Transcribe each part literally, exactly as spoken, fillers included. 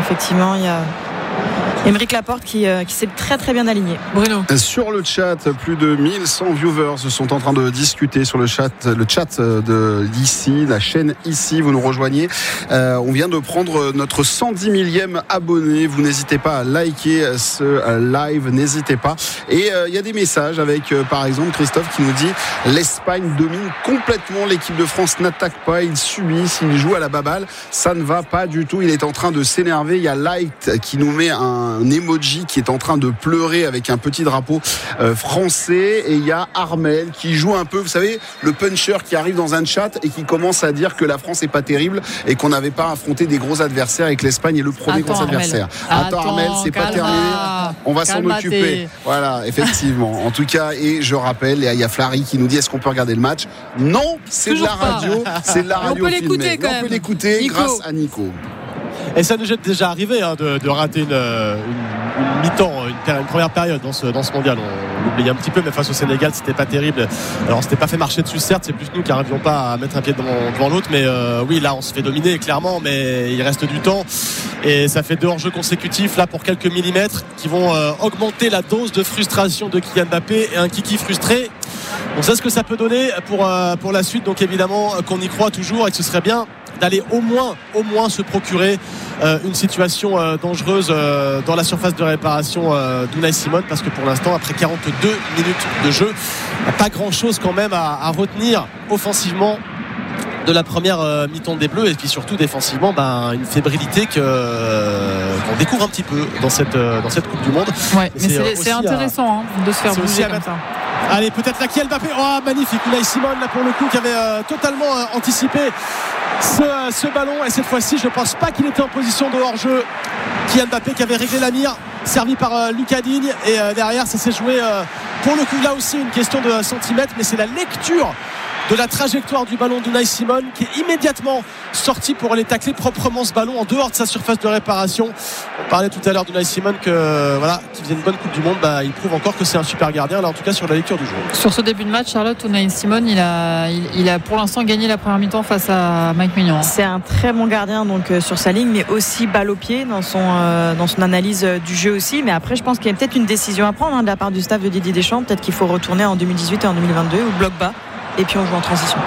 effectivement, il y a Aymeric Laporte qui, euh, qui s'est très très bien aligné. Bruno. Sur le chat, plus de mille cent viewers sont en train de discuter sur le chat, le chat de d'ici, la chaîne ici. Vous nous rejoignez. Euh, on vient de prendre notre cent dix millième abonné. Vous n'hésitez pas à liker ce live, n'hésitez pas. Et il euh, y a des messages avec, euh, par exemple, Christophe qui nous dit l'Espagne domine complètement, l'équipe de France n'attaque pas, ils subissent, ils jouent à la baballe. Ça ne va pas du tout. Il est en train de s'énerver. Il y a Light qui nous met un un emoji qui est en train de pleurer avec un petit drapeau euh, français, et il y a Armel qui joue un peu, vous savez, le puncher qui arrive dans un chat et qui commence à dire que la France est pas terrible et qu'on n'avait pas affronté des gros adversaires et que l'Espagne est le premier Attends, gros Armel. adversaire. Attends, Attends Armel, c'est pas terminé. On va s'en occuper. Voilà, effectivement. En tout cas, et je rappelle, il y a Flary qui nous dit est-ce qu'on peut regarder le match? Non, c'est Toujours de la radio, c'est de la radio on peut filmée. l'écouter quand on même. peut l'écouter Nico. grâce à Nico. Et ça nous est déjà arrivé hein, de, de rater une, une, une mi-temps, une, une première période dans ce, dans ce mondial. On l'oublie un petit peu, mais face au Sénégal, c'était pas terrible. Alors, on s'était pas fait marcher dessus, certes, c'est plus nous qui n'arrivions pas à mettre un pied devant, devant l'autre. Mais euh, oui, là, on se fait dominer, clairement, mais il reste du temps. Et ça fait deux hors-jeux consécutifs, là, pour quelques millimètres, qui vont euh, augmenter la dose de frustration de Kylian Mbappé et un Kiki frustré. On sait ce que ça peut donner pour, euh, pour la suite. Donc, évidemment, qu'on y croit toujours et que ce serait bien d'aller au moins, au moins se procurer euh, une situation euh, dangereuse euh, dans la surface de réparation euh, d'Unai Simon, parce que pour l'instant, après quarante-deux minutes de jeu, il n'y a pas grand chose quand même à, à retenir offensivement de la première euh, mi-temps des Bleus, et puis surtout défensivement, ben, une fébrilité que, euh, qu'on découvre un petit peu dans cette, euh, dans cette Coupe du Monde. Ouais, mais c'est, c'est, c'est intéressant à, hein, de se faire bouger comme mettre, ça. Allez, peut-être là Kylian Mbappé. Oh, magnifique. Unai Simon, là pour le coup, qui avait euh, totalement euh, anticipé ce, ce ballon. Et cette fois-ci, je ne pense pas qu'il était en position de hors-jeu. Kylian Mbappé qui avait réglé la mire, servi par euh, Lucas Digne. Et euh, derrière, ça s'est joué euh, pour le coup, là aussi, une question de centimètres. Mais c'est la lecture de la trajectoire du ballon d'Unai Simon qui est immédiatement sorti pour aller tacler proprement ce ballon en dehors de sa surface de réparation. On parlait tout à l'heure d'Unai Simon que voilà, qui faisait une bonne Coupe du Monde, bah, il prouve encore que c'est un super gardien, là en tout cas sur la lecture du jeu. Sur ce début de match, Charlotte, Unai Simon il a, il, il a pour l'instant gagné la première mi-temps face à Mike Maignan. C'est un très bon gardien donc euh, sur sa ligne, mais aussi balle au pied dans son, euh, dans son analyse euh, du jeu aussi. Mais après je pense qu'il y a peut-être une décision à prendre hein, de la part du staff de Didier Deschamps. Peut-être qu'il faut retourner en deux mille dix-huit et en deux mille vingt-deux au bloc bas. Et puis on joue en transition.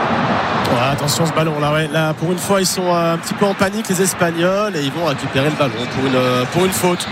Ouais, attention ce ballon là, ouais. Là pour une fois ils sont un petit peu en panique les Espagnols, et ils vont récupérer le ballon pour une, pour une faute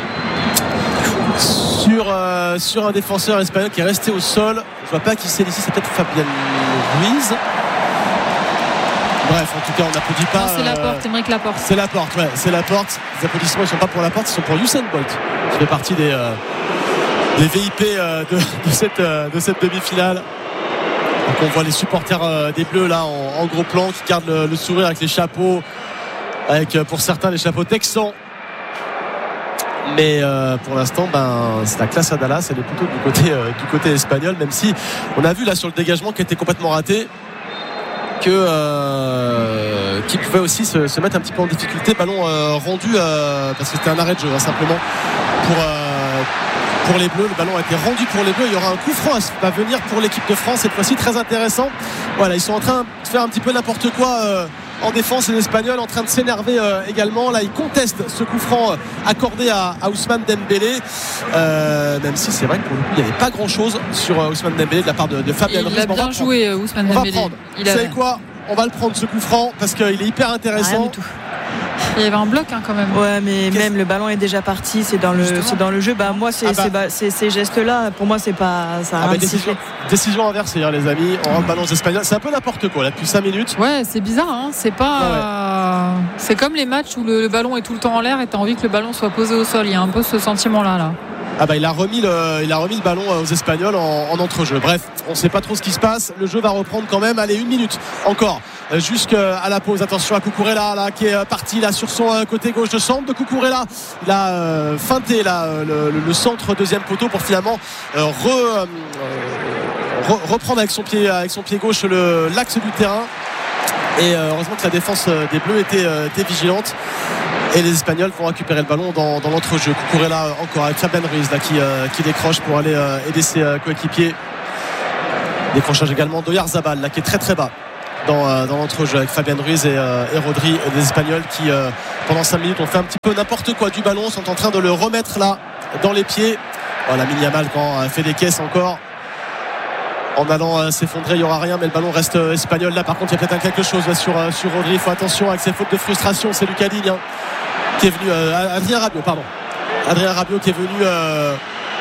sur, euh, sur un défenseur espagnol qui est resté au sol. Je vois pas qui c'est ici, c'est peut-être Fabien Ruiz. Bref, en tout cas on n'applaudit pas. Non, c'est Laporte, Aymeric Laporte. C'est Laporte, ouais, c'est Laporte. Les applaudissements ils sont pas pour Laporte, ils sont pour Usain Bolt, qui fait partie des, euh, des V I P euh, de, de cette, euh, de cette demi-finale. Donc on voit les supporters euh, des Bleus là en, en gros plan qui gardent le, le sourire avec les chapeaux, avec euh, pour certains les chapeaux texans. Mais euh, pour l'instant ben, c'est la classe à Dallas, elle est plutôt du côté, euh, du côté espagnol, même si on a vu là sur le dégagement qui était complètement raté que euh, qui pouvait aussi se, se mettre un petit peu en difficulté. Ballon euh, rendu euh, parce que c'était un arrêt de jeu hein, simplement pour euh, pour les Bleus. Le ballon a été rendu pour les Bleus. Il y aura un coup franc à venir pour l'équipe de France cette fois-ci, très intéressant. Voilà, ils sont en train de faire un petit peu n'importe quoi euh, en défense, les Espagnols en train de s'énerver euh, également. Là ils contestent ce coup franc euh, accordé à, à Ousmane Dembélé, euh, même si c'est vrai que pour le coup il n'y avait pas grand chose sur euh, Ousmane Dembélé de la part de, de Fabien Ruiz. Il a bien joué euh, Ousmane Dembélé. On va prendre. Il Vous a... savez quoi, on va le prendre ce coup franc parce qu'il est hyper intéressant. Rien du tout. Il y avait un bloc hein, quand même. Ouais, mais Qu'est-ce... même le ballon est déjà parti, c'est dans le, c'est dans le jeu. Bah moi, c'est, ah bah. c'est, c'est, ces gestes-là, pour moi, c'est pas ça. Ah bah, décision, décision inversée, hein, les amis. On rentre ballon aux Espagnols. C'est un peu n'importe quoi là depuis cinq minutes. Ouais, c'est bizarre. Hein. C'est pas. Ouais, ouais. C'est comme les matchs où le, le ballon est tout le temps en l'air et t'as envie que le ballon soit posé au sol. Il y a un peu ce sentiment-là, là. Ah bah il a remis le, il a remis le ballon aux Espagnols en, en entrejeu. Bref, on ne sait pas trop ce qui se passe. Le jeu va reprendre quand même. Allez, une minute encore jusqu'à la pause. Attention à Cucurella là qui est parti là sur son côté gauche de centre de Cucurella. Il a euh, feinté là le, le, le centre deuxième poteau pour finalement euh, re, euh, re, reprendre avec son pied avec son pied gauche le, l'axe du terrain. Et euh, heureusement que la défense des Bleus était, euh, était vigilante. Et les Espagnols vont récupérer le ballon dans, dans l'entrejeu. Cucurella encore avec Fabien Ruiz là, qui, euh, qui décroche pour aller euh, aider ses euh, coéquipiers. Décrochage également d'Oyarzabal là qui est très très bas. dans, euh, dans l'entrejeu avec Fabian Ruiz et, euh, et Rodri, et des Espagnols qui euh, pendant cinq minutes ont fait un petit peu n'importe quoi du ballon, sont en train de le remettre là dans les pieds. Oh, la Lamine Yamal quand euh, fait des caisses encore en allant euh, s'effondrer, il n'y aura rien, mais le ballon reste euh, espagnol. Là par contre il y a peut-être quelque chose là, sur, euh, sur Rodri, il faut attention avec ses fautes de frustration. C'est Lucas Digne hein, qui est venu euh, Adrien Rabiot pardon Adrien Rabiot qui est venu euh,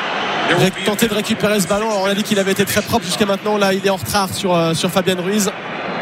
tenter de récupérer ce ballon. Alors, on a dit qu'il avait été très propre jusqu'à maintenant, là il est en retard sur, euh, sur Fabian Ruiz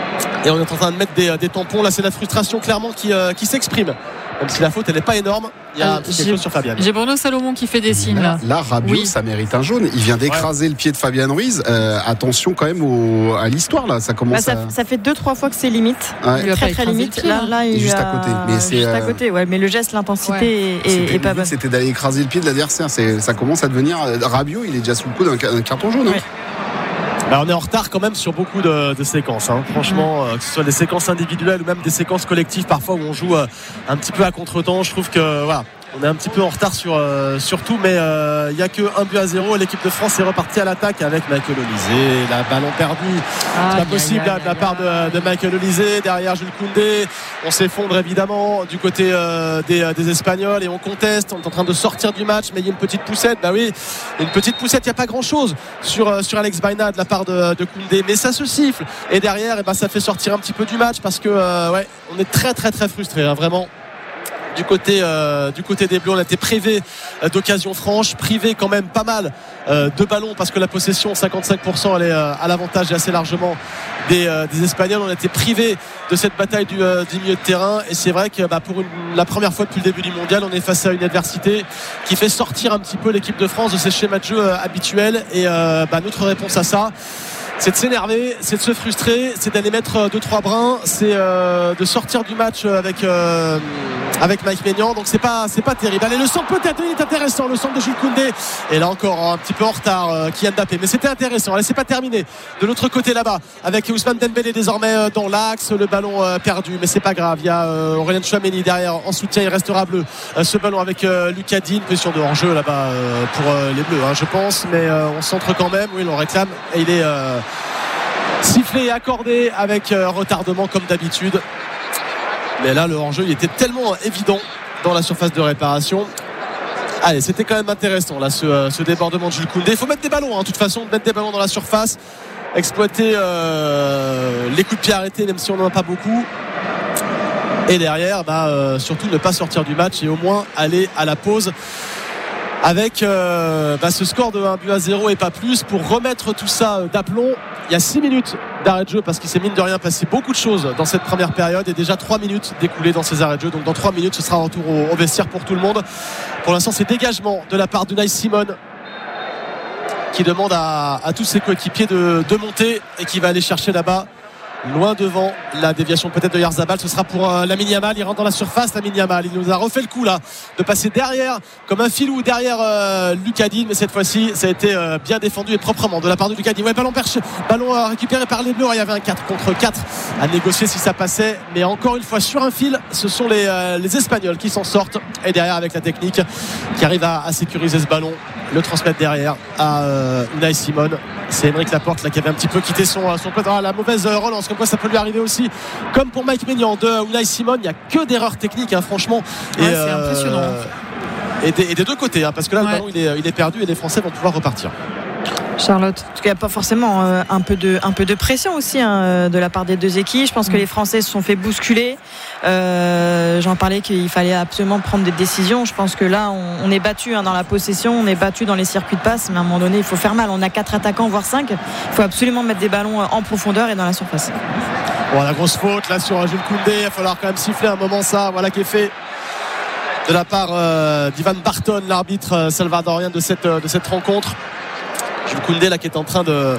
et on est en train de mettre des, des tampons. Là c'est la frustration clairement qui, euh, qui s'exprime, même si la faute elle n'est pas énorme. Il y a euh, quelque chose sur Fabian. J'ai Bruno Salomon qui fait des signes là. Là, là Rabiot oui. ça mérite un jaune. Il vient d'écraser ouais. le pied de Fabian Ruiz. Euh, attention quand même au, à l'histoire là. Ça commence. Bah, ça, à... ça fait deux trois fois que c'est limite. Ouais. Il très très limite. Là, là il juste a... à côté. Mais c'est juste euh... à côté. Ouais. Mais le geste, l'intensité ouais. est, est pas bonne. C'était d'aller écraser le pied de l'adversaire. C'est, ça commence à devenir. Rabiot, il est déjà sous le coup d'un, d'un carton jaune. Ouais. Hein. Bah, on est en retard quand même sur beaucoup de, de séquences hein. Franchement euh, que ce soit des séquences individuelles ou même des séquences collectives parfois où on joue euh, un petit peu à contre-temps. Je trouve que voilà, on est un petit peu en retard sur, euh, sur tout, mais il euh, n'y a que un but à zéro et l'équipe de France est repartie à l'attaque avec Michael Olise. La ballon perdu, ah, c'est pas possible là, de la part de, de Michael Olise. Derrière Jules Koundé, on s'effondre évidemment du côté euh, des, des Espagnols et on conteste. On est en train de sortir du match, mais il y a une petite poussette. Bah oui, une petite poussette, il n'y a pas grand chose sur, sur Alex Baina de la part de, de Koundé, mais ça se siffle et derrière et bah, ça fait sortir un petit peu du match parce que euh, ouais, on est très très très frustré hein, vraiment. Du côté, euh, du côté des Bleus, on a été privé euh, d'occasions franches, privé quand même pas mal euh, de ballons parce que la possession cinquante-cinq pour cent elle est euh, à l'avantage et assez largement des, euh, des Espagnols. On a été privé de cette bataille du, euh, du milieu de terrain et c'est vrai que bah, pour une, la première fois depuis le début du mondial on est face à une adversité qui fait sortir un petit peu l'équipe de France de ses schémas de jeu euh, habituels et euh, bah, notre réponse à ça c'est de s'énerver, c'est de se frustrer, c'est d'aller mettre deux trois brins, c'est euh, de sortir du match avec euh, avec Mike Maignan. Donc c'est pas c'est pas terrible. Allez, le centre peut-être il est intéressant, le centre de Jules Koundé. Et là encore un petit peu en retard euh, Kylian Mbappé, mais c'était intéressant. Allez, c'est pas terminé. De l'autre côté là-bas avec Ousmane Dembélé désormais euh, dans l'axe, le ballon euh, perdu, mais c'est pas grave. Il y a euh, Aurélien Tchouaméni derrière en soutien, il restera bleu. Euh, ce ballon avec euh, Lucas Digne, position de hors-jeu là-bas euh, pour euh, les Bleus, hein, je pense, mais euh, on centre quand même. Oui, on réclame et il est euh, sifflé et accordé avec euh, retardement comme d'habitude. Mais là le hors-jeu il était tellement évident dans la surface de réparation. Allez, c'était quand même intéressant là ce, euh, ce débordement de Jules Koundé. Il faut mettre des ballons hein, de toute façon, mettre des ballons dans la surface, exploiter euh, les coups de pied arrêtés même si on n'en a pas beaucoup. Et derrière bah, euh, surtout ne pas sortir du match et au moins aller à la pause avec euh, bah, ce score de un but à zéro et pas plus pour remettre tout ça d'aplomb. Il y a six minutes d'arrêt de jeu parce qu'il s'est mine de rien passé beaucoup de choses dans cette première période et déjà trois minutes découlées dans ces arrêts de jeu. Donc dans trois minutes ce sera un retour au, au vestiaire pour tout le monde. Pour l'instant c'est dégagement de la part d'Unai Simon qui demande à, à tous ses coéquipiers de, de monter et qui va aller chercher là-bas loin devant la déviation peut-être de Yarzabal. Ce sera pour euh, Lamine Yamal, il rentre dans la surface. Lamine Yamal, il nous a refait le coup là de passer derrière comme un filou derrière euh, Lucas Digne, mais cette fois-ci ça a été euh, bien défendu et proprement de la part de Lucas Digne. Ouais, ballon perché, ballon euh, récupéré par les Bleus. Il y avait un quatre contre quatre à négocier si ça passait, mais encore une fois sur un fil ce sont les, euh, les Espagnols qui s'en sortent et derrière avec la technique qui arrive à, à sécuriser ce ballon, le transmettre derrière à euh, Unai Simon. C'est Aymeric Laporte là qui avait un petit peu quitté son, son poste. Ah, la mauvaise relance, comme quoi ça peut lui arriver aussi comme pour Mike Maignan de Unai Simon. Il n'y a que d'erreurs techniques hein, franchement et ouais, c'est euh, impressionnant et des, et des deux côtés hein, parce que là ouais. le ballon il est, il est perdu et les Français vont pouvoir repartir. Charlotte, en tout cas, il n'y a pas forcément euh, un, peu de, un peu de pression aussi hein, de la part des deux équipes. Je pense mmh. que les Français se sont fait bousculer. Euh, j'en parlais qu'il fallait absolument prendre des décisions. Je pense que là on, on est battu hein, dans la possession, on est battu dans les circuits de passe, mais à un moment donné il faut faire mal. On a quatre attaquants voire cinq. Il faut absolument mettre des ballons en profondeur et dans la surface. Bon, la grosse faute là sur Jules Koundé, il va falloir quand même siffler un moment ça, voilà qui est fait de la part euh, d'Ivan Barton, l'arbitre euh, salvadorien de cette, euh, de cette rencontre. Jules Koundé là qui est en train de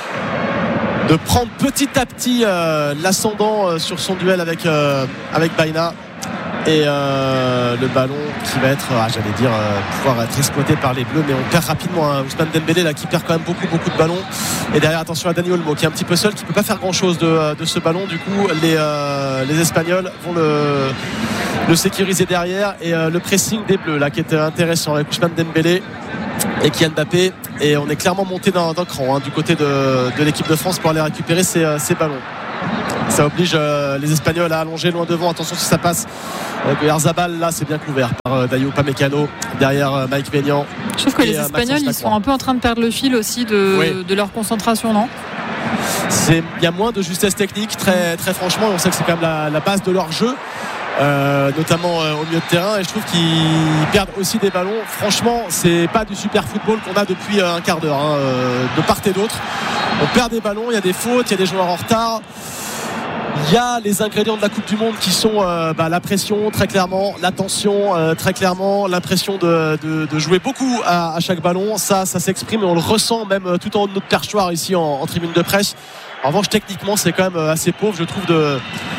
de prendre petit à petit euh, l'ascendant euh, sur son duel avec euh, avec Baina et euh, le ballon qui va être ah, j'allais dire euh, pouvoir être exploité par les Bleus, mais on perd rapidement hein. Ousmane Dembélé là qui perd quand même beaucoup beaucoup de ballons et derrière attention à Dani Olmo qui est un petit peu seul, qui peut pas faire grand chose de, de ce ballon. Du coup les, euh, les Espagnols vont le, le sécuriser derrière et euh, le pressing des Bleus là qui est intéressant avec Ousmane Dembélé et Kylian Mbappé, et on est clairement monté d'un, d'un cran hein, du côté de, de l'équipe de France pour aller récupérer ces, ces ballons. Ça oblige euh, les Espagnols à allonger loin devant. Attention si ça passe euh, Oyarzabal, là c'est bien couvert par euh, Dayot Upamecano derrière euh, Mike Maignan. Je trouve que les Espagnols ils sont un peu en train de perdre le fil aussi de, oui. de leur concentration, non? Il y a moins de justesse technique, très, très franchement. On sait que c'est quand même la, la base de leur jeu, euh, notamment euh, au milieu de terrain. Et je trouve qu'ils perdent aussi des ballons. Franchement, c'est pas du super football qu'on a depuis euh, un quart d'heure, hein, euh, de part et d'autre. On perd des ballons, il y a des fautes, il y a des joueurs en retard. Il y a les ingrédients de la Coupe du Monde qui sont euh, bah, la pression, très clairement, la tension, euh, très clairement, l'impression de, de, de jouer beaucoup à, à chaque ballon. Ça, ça s'exprime et on le ressent même euh, tout en haut de notre perchoir ici en, en tribune de presse. En revanche, techniquement, c'est quand même assez pauvre, je trouve, de,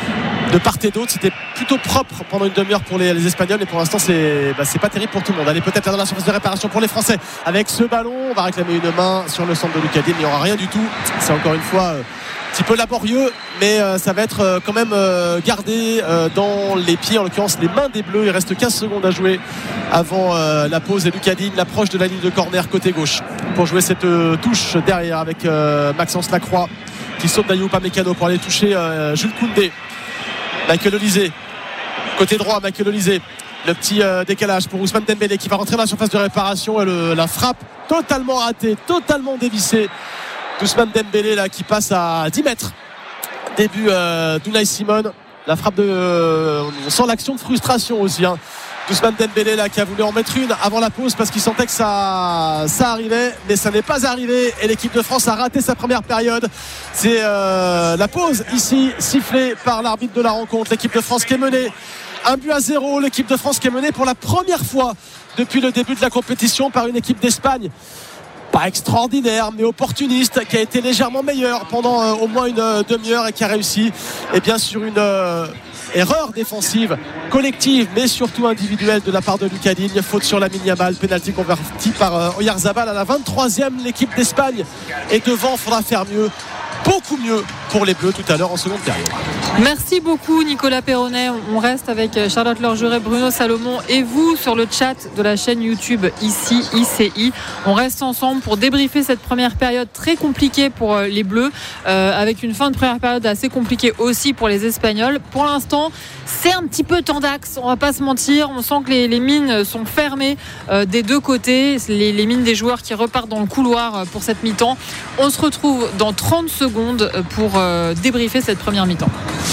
de part et d'autre. C'était plutôt propre pendant une demi-heure pour les, les Espagnols, et pour l'instant, c'est, bah, c'est pas terrible pour tout le monde. Allez, peut-être dans la surface de réparation pour les Français. Avec ce ballon, on va réclamer une main sur le centre de Lucas Digne. Il n'y aura rien du tout. C'est encore une fois euh, un petit peu laborieux, mais euh, ça va être euh, quand même euh, gardé euh, dans les pieds, en l'occurrence les mains des Bleus. Il reste quinze secondes à jouer avant euh, la pause, et Lucas Digne l'approche de la ligne de corner côté gauche pour jouer cette euh, touche derrière avec euh, Maxence Lacroix qui saute Dayot Upamecano pour aller toucher euh, Jules Koundé. Michael Olise côté droit, Michael Olise, le petit euh, décalage pour Ousmane Dembélé qui va rentrer dans la surface de réparation, et le, la frappe totalement ratée, totalement dévissée d'Ousmane Dembélé là, qui passe à dix mètres. Début euh, d'Unai Simon, la frappe de euh, on sent l'action de frustration aussi, hein. Ousmane Dembélé là qui a voulu en mettre une avant la pause parce qu'il sentait que ça, ça arrivait, mais ça n'est pas arrivé, et l'équipe de France a raté sa première période. C'est euh, la pause ici sifflée par l'arbitre de la rencontre. L'équipe de France qui est menée un but à zéro. L'équipe de France qui est menée pour la première fois depuis le début de la compétition par une équipe d'Espagne pas extraordinaire mais opportuniste, qui a été légèrement meilleure pendant euh, au moins une euh, demi-heure, et qui a réussi et bien sûr une euh, erreur défensive collective mais surtout individuelle de la part de Lucas Digne. Faute sur Lamine Yamal, pénalty converti par euh, Oyarzabal à la vingt-troisième. L'équipe d'Espagne est devant, faudra faire mieux, beaucoup mieux pour les Bleus tout à l'heure en seconde période. Merci beaucoup Nicolas Perronnet. On reste avec Charlotte Lorgeret, Bruno Salomon et vous sur le chat de la chaîne YouTube ici I C I. On reste ensemble pour débriefer cette première période très compliquée pour les Bleus, euh, avec une fin de première période assez compliquée aussi pour les Espagnols. Pour l'instant, c'est un petit peu tendax, on va pas se mentir. On sent que les, les mines sont fermées euh, des deux côtés, les, les mines des joueurs qui repartent dans le couloir pour cette mi-temps. On se retrouve dans trente secondes pour euh, débriefer cette première mi-temps.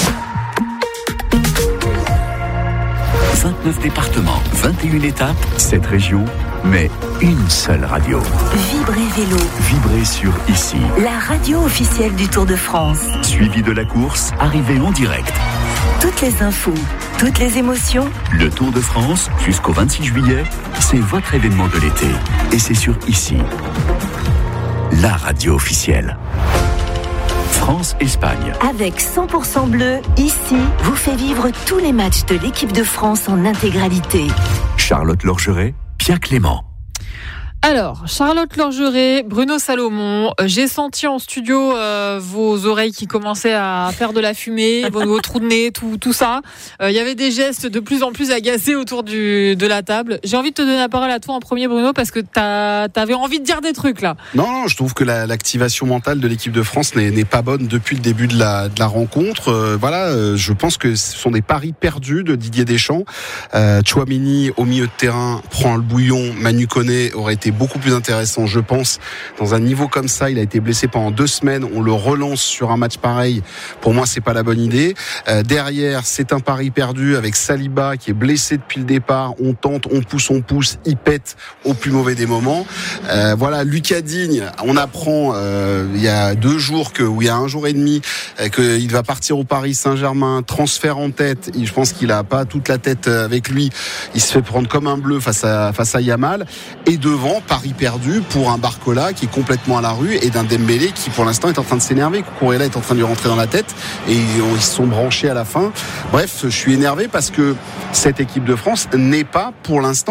vingt-neuf départements, vingt et une étapes, sept régions, mais une seule radio. Vibrez Vélo. Vibrez sur ici. La radio officielle du Tour de France. Suivi de la course, arrivée en direct. Toutes les infos, toutes les émotions. Le Tour de France, jusqu'au vingt-six juillet, c'est votre événement de l'été. Et c'est sur ici. La radio officielle. France-Espagne. Avec cent pour cent bleu, ici, vous fait vivre tous les matchs de l'équipe de France en intégralité. Charlotte Lorgeret, Pierre Clément. Alors, Charlotte Lorgeret, Bruno Salomon, j'ai senti en studio euh, vos oreilles qui commençaient à faire de la fumée, vos, vos trous de nez, tout, tout ça. Il euh, y avait des gestes de plus en plus agacés autour du, de la table. J'ai envie de te donner la parole à toi en premier, Bruno, parce que t'as, t'avais envie de dire des trucs là. Non, non, je trouve que la, l'activation mentale de l'équipe de France n'est, n'est pas bonne depuis le début de la, de la rencontre. Euh, voilà, euh, je pense que ce sont des paris perdus de Didier Deschamps. Euh, Tchouaméni au milieu de terrain prend le bouillon. Manu Koné aurait été beaucoup plus intéressant, je pense. Dans un niveau comme ça, il a été blessé pendant deux semaines. On le relance sur un match pareil. Pour moi, c'est pas la bonne idée. Euh, derrière, c'est un pari perdu avec Saliba qui est blessé depuis le départ. On tente, on pousse, on pousse. Il pète au plus mauvais des moments. Euh, voilà, Lucas Digne. On apprend euh, il y a deux jours que, ou il y a un jour et demi, euh, qu'il va partir au Paris Saint-Germain. Transfert en tête. Et je pense qu'il a pas toute la tête avec lui. Il se fait prendre comme un bleu face à face à Yamal. Et devant, pari perdu pour un Barcola qui est complètement à la rue, et d'un Dembélé qui pour l'instant est en train de s'énerver. Cucurella est en train de lui rentrer dans la tête et ils se sont branchés à la fin. Bref, je suis énervé parce que cette équipe de France n'est pas pour l'instant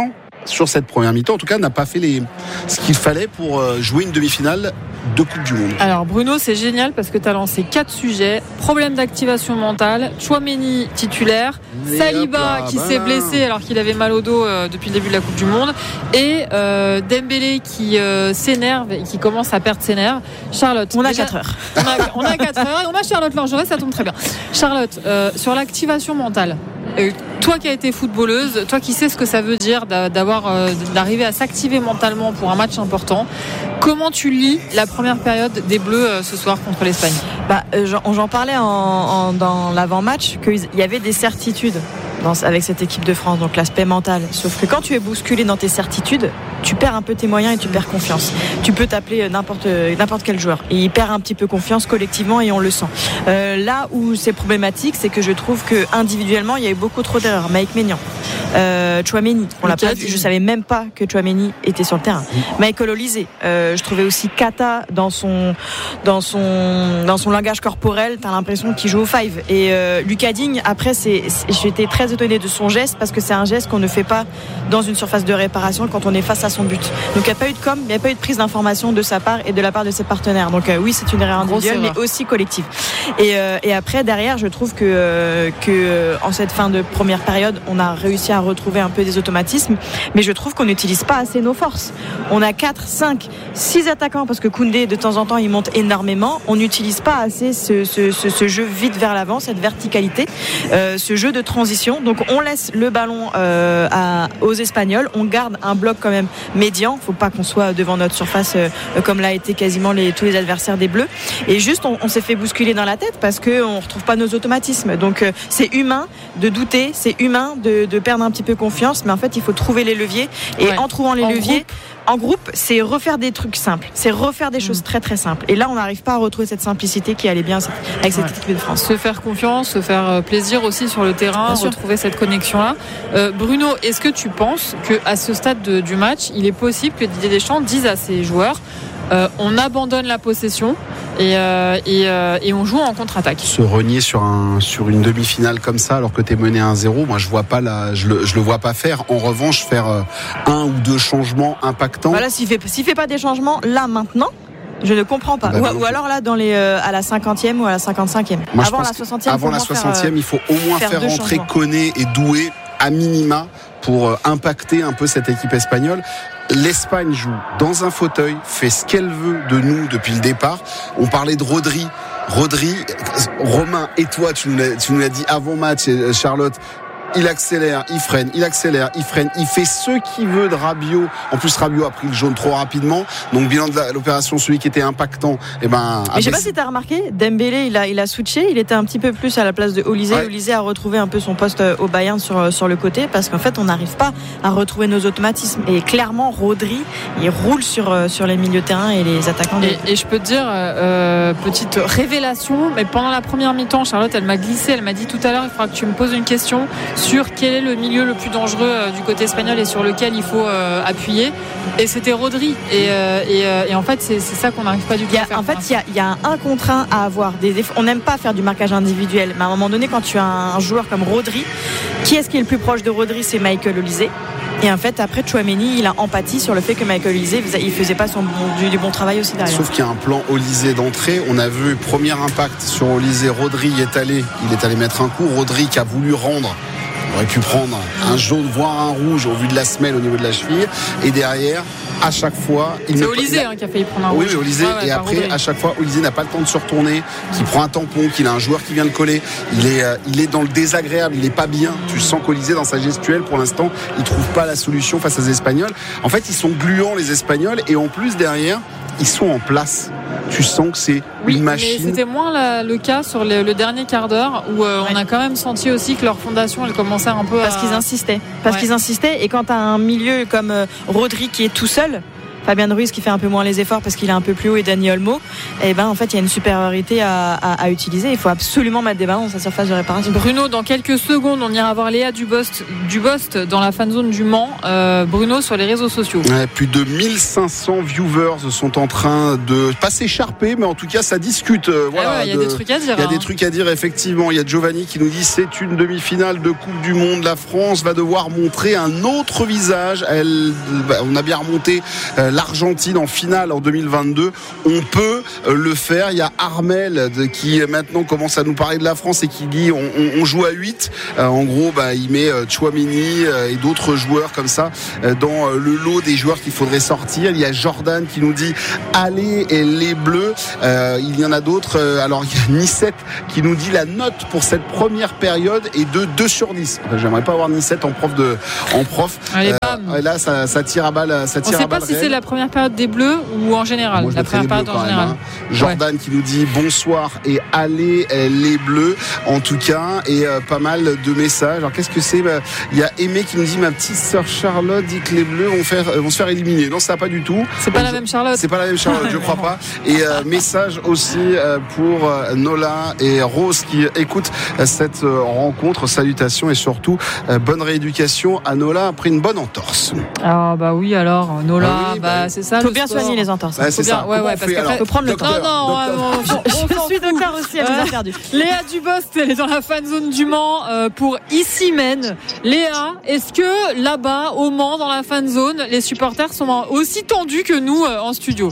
sur cette première mi-temps. En tout cas, n'a pas fait les, ce qu'il fallait pour jouer une demi-finale de Coupe du Monde. Alors Bruno, c'est génial parce que tu as lancé quatre sujets. Problème d'activation mentale, Tchouaméni titulaire, mais Saliba là, qui bah s'est blessé alors qu'il avait mal au dos euh, depuis le début de la Coupe du Monde, et euh, Dembélé qui euh, s'énerve et qui commence à perdre ses nerfs. Charlotte, on a quatre heures. On a, on a quatre heures et on a Charlotte Langeray, ça tombe très bien. Charlotte, euh, sur l'activation mentale, euh, toi qui as été footballeuse, toi qui sais ce que ça veut dire d'avoir, euh, d'arriver à s'activer mentalement pour un match important, comment tu lis la première période des Bleus euh, ce soir contre l'Espagne? Bah, euh, j'en, j'en parlais en, en, dans l'avant-match qu'il y avait des certitudes dans, avec cette équipe de France, donc l'aspect mental. Sauf que quand tu es bousculé dans tes certitudes, tu perds un peu tes moyens et tu perds confiance. Tu peux t'appeler n'importe, n'importe quel joueur et il perd un petit peu confiance collectivement et on le sent. Euh, là où c'est problématique, c'est que je trouve que individuellement il y a eu beaucoup trop d'erreurs. Mike Maignan, euh, Tchouaméni, on l'a pas vu, je savais même pas que Tchouaméni était sur le terrain. Michael Olise, euh, je trouvais aussi Kata dans son dans son dans son langage corporel, t'as l'impression qu'il joue au five. Et euh, Lucas Digne, après c'est, c'est j'étais très étonnée de son geste parce que c'est un geste qu'on ne fait pas dans une surface de réparation quand on est face à son but. Donc il n'y a pas eu de com, il n'y a pas eu de prise d'information de sa part et de la part de ses partenaires. Donc euh, oui, c'est une erreur individuelle mais aussi collective. Et, euh, et après derrière, je trouve que euh, que euh, en cette fin de première période, on a réussi à retrouver un peu des automatismes, mais je trouve qu'on n'utilise pas assez nos forces. On a quatre, cinq, six attaquants parce que Koundé de temps en temps il monte énormément. On n'utilise pas assez ce, ce, ce, ce jeu vite vers l'avant, cette verticalité, euh, ce jeu de transition. Donc on laisse le ballon euh, à, aux Espagnols, on garde un bloc quand même médian. Faut pas qu'on soit devant notre surface euh, comme l'a été quasiment les, tous les adversaires des Bleus. Et juste on, on s'est fait bousculer dans la tête parce que on retrouve pas nos automatismes. Donc euh, c'est humain de douter, c'est humain de, de perdre un petit peu confiance, mais en fait il faut trouver les leviers. Et ouais. en trouvant les en leviers. Groupe. En groupe, c'est refaire des trucs simples, c'est refaire des choses très très simples. Et là, on n'arrive pas à retrouver cette simplicité qui allait bien avec cette ouais. équipe de France. Se faire confiance, se faire plaisir aussi sur le terrain, bien retrouver sûr. Cette connexion-là. Euh, Bruno, est-ce que tu penses qu'à ce stade de, du match, il est possible que Didier Deschamps dise à ses joueurs euh, on abandonne la possession et, euh, et, euh, et on joue en contre-attaque? Se renier sur, un, sur une demi-finale comme ça alors que tu es mené à un zéro, moi je vois pas la, je le, je le vois pas faire. En revanche, faire euh, un ou deux changements impactants. Voilà, s'il fait, s'il fait pas des changements là maintenant, je ne comprends pas. Bah, ou, ou alors là, dans les, euh, à la cinquantième ou à la cinquante-cinquième. Moi, avant la soixantième, avant la soixantième, il faut au moins faire, faire rentrer Koné et Doué à minima pour euh, impacter un peu cette équipe espagnole. L'Espagne joue dans un fauteuil, fait ce qu'elle veut de nous depuis le départ. On parlait de Rodri. Rodri, Romain et toi, tu nous l'as, tu nous l'as dit avant match, Charlotte. Il accélère, il freine, il accélère, il freine, il fait ce qu'il veut de Rabiot. En plus, Rabiot a pris le jaune trop rapidement. Donc, bilan de la, l'opération, celui qui était impactant, eh ben. Mais je sais pas si t'as remarqué, Dembélé, il a, il a switché, il était un petit peu plus à la place de Olise. Ouais. Olise a retrouvé un peu son poste au Bayern sur, sur le côté parce qu'en fait, on n'arrive pas à retrouver nos automatismes. Et clairement, Rodri, il roule sur, sur les milieux de terrain et les attaquants. Et, et je peux te dire, euh, petite révélation, mais pendant la première mi-temps, Charlotte, elle m'a glissé, elle m'a dit tout à l'heure, il faudra que tu me poses une question sur quel est le milieu le plus dangereux euh, du côté espagnol et sur lequel il faut euh, appuyer, et c'était Rodri et, euh, et, euh, et en fait c'est, c'est ça qu'on n'arrive pas du tout a, à faire. En fait il y a, y a un un contre un à avoir des eff- on n'aime pas faire du marquage individuel, mais à un moment donné quand tu as un joueur comme Rodri, qui est-ce qui est le plus proche de Rodri? C'est Michael Olise. Et en fait, après, Tchouaméni, il a empathie sur le fait que Michael Olise, il faisait pas son bon, du, du bon travail aussi derrière. Sauf qu'il y a un plan Olise d'entrée. On a vu premier impact sur Olise. Rodri est allé, il est allé mettre un coup. Rodri qui a voulu rendre. On aurait pu prendre un jaune, voire un rouge au vu de la semelle au niveau de la cheville. Et derrière, à chaque fois, il c'est Olise a... hein, qui a failli prendre un rouge. Oui, oui Olise. Ouais, ouais, et après, Rodri. À chaque fois, Olise n'a pas le temps de se retourner, qu'il prend un tampon, qu'il a un joueur qui vient le coller. Il est, euh, il est dans le désagréable, il est pas bien. Tu sens qu'Olise, dans sa gestuelle, pour l'instant, il trouve pas la solution face aux Espagnols. En fait, ils sont gluants, les Espagnols, et en plus, derrière, ils sont en place. Tu sens que c'est oui, une machine. Mais c'était moins la, le cas sur le, le dernier quart d'heure où euh, ouais. on a quand même senti aussi que leur fondation elle commençait un peu parce à... qu'ils insistaient parce ouais. qu'ils insistaient et quand tu as un milieu comme euh, Rodri qui est tout seul, Fabien Ruiz qui fait un peu moins les efforts parce qu'il est un peu plus haut et Dani Olmo, et ben en fait il y a une supériorité à, à, à utiliser. Il faut absolument mettre des ballons dans sa surface de réparation. Bruno, dans quelques secondes, on ira voir Léa Dubost, Dubost dans la fan zone du Mans. Euh, Bruno, sur les réseaux sociaux. Ouais, plus de mille cinq cents viewers sont en train de pas s'écharper, mais en tout cas ça discute. Euh, voilà, il ah ouais, y a de, des trucs à dire. Il y a hein. des trucs à dire effectivement. Il y a Giovanni qui nous dit c'est une demi-finale de Coupe du Monde. La France va devoir montrer un autre visage. Elle, bah, on a bien remonté euh, l'Argentine en finale en deux mille vingt-deux. On peut euh, le faire. Il y a Armel de, qui maintenant commence à nous parler de la France et qui dit on, on, on joue à huit. Euh, en gros, bah, il met euh, Tchouaméni euh, et d'autres joueurs comme ça euh, dans euh, le lot des joueurs qu'il faudrait sortir. Il y a Jordan qui nous dit allez et les Bleus. Euh, il y en a d'autres. Euh, alors il y a Nicette qui nous dit la note pour cette première période est de deux sur dix. Enfin, j'aimerais pas avoir Nicette en prof de en prof. Allez, euh, là ça, ça tire à balle. Ça tire on ne sait à pas balle si réelle. c'est la première période des Bleus ou en général. Moi, la première période en général. Même, hein. Jordan ouais. qui nous dit bonsoir et allez les Bleus en tout cas, et euh, pas mal de messages. Alors qu'est-ce que c'est? bah, Il y a Aimé qui nous dit ma petite sœur Charlotte dit que les Bleus vont faire vont se faire éliminer. Non, ça pas du tout. C'est pas la même Charlotte. C'est pas la même Charlotte, je crois pas. Et euh, message aussi euh, pour euh, Nola et Rose qui écoutent euh, cette euh, rencontre. Salutations et surtout euh, bonne rééducation à Nola après une bonne entorse. Ah bah oui alors Nola, ah oui, bah, bah, c'est ça. Faut bien soigner les entorses. Ouais, c'est bien, ça. ouais, ouais, parce qu'il faut prendre le temps. Non non, docteur. on, on, on, je suis docteur aussi, elle nous a perdu. Léa Dubost, elle est dans la fan zone du Mans euh, pour Ici Men. Léa, est-ce que là-bas au Mans dans la fan zone, les supporters sont aussi tendus que nous euh, en studio?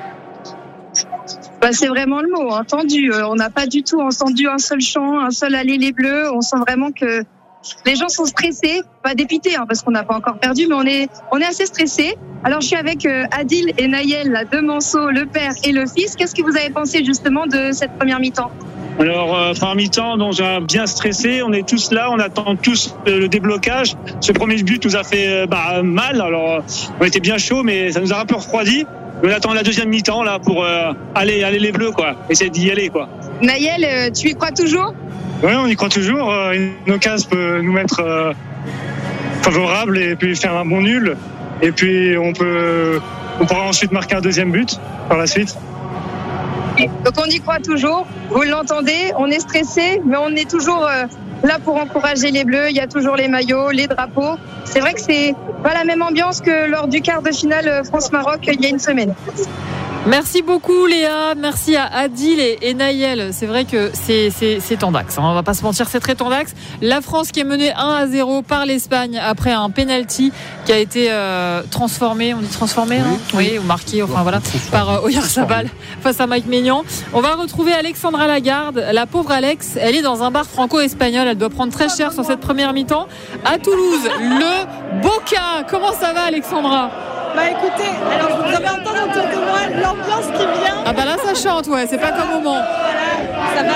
Bah, c'est vraiment le mot, entendu. On n'a pas du tout entendu un seul chant, un seul aller les Bleus. On sent vraiment que les gens sont stressés, pas dépités hein, parce qu'on n'a pas encore perdu, mais on est on est assez stressés. Alors je suis avec euh, Adil et Naël, là, deux Manceau, le père et le fils. Qu'est-ce que vous avez pensé justement de cette première mi-temps? Alors, euh, première mi-temps, donc j'ai bien stressé. On est tous là, on attend tous euh, le déblocage. Ce premier but nous a fait euh, bah, mal. Alors, on était bien chaud, mais ça nous a un peu refroidi. On attend la deuxième mi-temps là pour euh, aller aller les Bleus quoi, essayer d'y aller quoi. Naël, euh, tu y crois toujours? Oui, on y croit toujours. Euh, une occasion peut nous mettre euh, favorable et puis faire un bon nul. Et puis on peut on pourra ensuite marquer un deuxième but par la suite. Donc on y croit toujours, vous l'entendez, on est stressé, mais on est toujours euh, là pour encourager les Bleus. Il y a toujours les maillots, les drapeaux. C'est vrai que c'est pas la même ambiance que lors du quart de finale France-Maroc il y a une semaine. Merci beaucoup Léa, merci à Adil et, et Naël. C'est vrai que c'est, c'est, c'est tendax, hein. On va pas se mentir, c'est très tendax. La France qui est menée un à zéro par l'Espagne après un penalty qui a été euh, transformé, on dit transformé, oui, hein oui, ou marqué, enfin voilà, par euh, Oyarzabal face à Mike Maignan. On va retrouver Alexandra Lagarde. La pauvre Alex, elle est dans un bar franco-espagnol, elle doit prendre très cher sur cette première mi-temps. À Toulouse, le Boca. Comment ça va Alexandra? Bah écoutez, alors vous avez entendu autour de moi l'ambiance qui vient. Ah bah là ça chante, ouais, c'est pas comme au Mans. Voilà, ça va.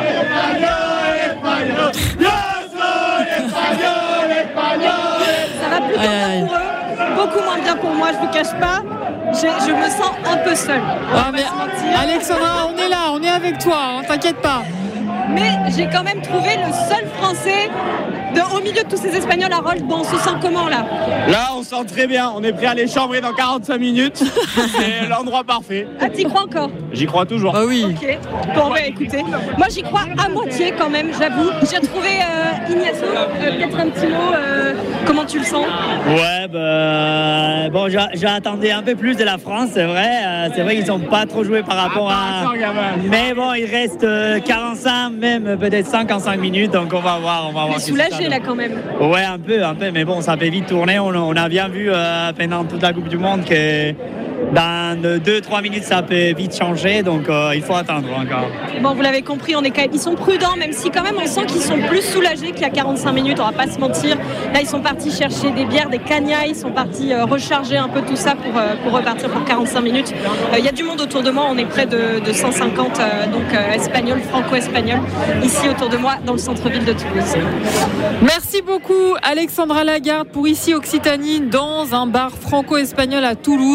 Ça va plutôt bien pour eux, beaucoup moins bien pour moi, je vous cache pas. J'ai, je me sens un peu seule. Ah mais Alexandra, on est là, on est avec toi, hein, t'inquiète pas. Mais j'ai quand même trouvé le seul Français de, au milieu de tous ces Espagnols à Rold. Bon, on se sent comment là? Là, on se sent très bien. On est prêt à les chambrer dans quarante-cinq minutes. C'est l'endroit parfait. Ah, t'y crois encore? J'y crois toujours. Ah oui. Ok. Bon, bah écoutez, moi j'y crois à moitié quand même, j'avoue. J'ai retrouvé euh, Ignacio. Euh, peut-être un petit mot. Euh, comment tu le sens? Ouais, bah bon, j'attendais un peu plus de la France, c'est vrai. Euh, c'est vrai qu'ils n'ont pas trop joué par rapport à. Mais bon, il reste euh, quarante-cinq, même peut-être cinquante-cinq minutes, donc on va voir, on va voir. Mais soulagé là quand même. Ouais, un peu, un peu, mais bon, ça peut vite tourner. On, on a bien vu euh, pendant toute la Coupe du Monde que dans deux trois minutes, ça peut vite changer, donc euh, il faut attendre encore. Bon, vous l'avez compris, on est quand même, ils sont prudents, même si quand même on sent qu'ils sont plus soulagés qu'il y a quarante-cinq minutes, on va pas se mentir. Là, ils sont partis chercher des bières, des cagnas, ils sont partis euh, recharger un peu tout ça pour, euh, pour repartir pour quarante-cinq minutes. Il euh, y a du monde autour de moi, on est près de, de cent cinquante, euh, donc euh, espagnols, franco-espagnols, ici autour de moi, dans le centre-ville de Toulouse. Merci beaucoup Alexandra Lagarde pour Ici Occitanie, dans un bar franco-espagnol à Toulouse, le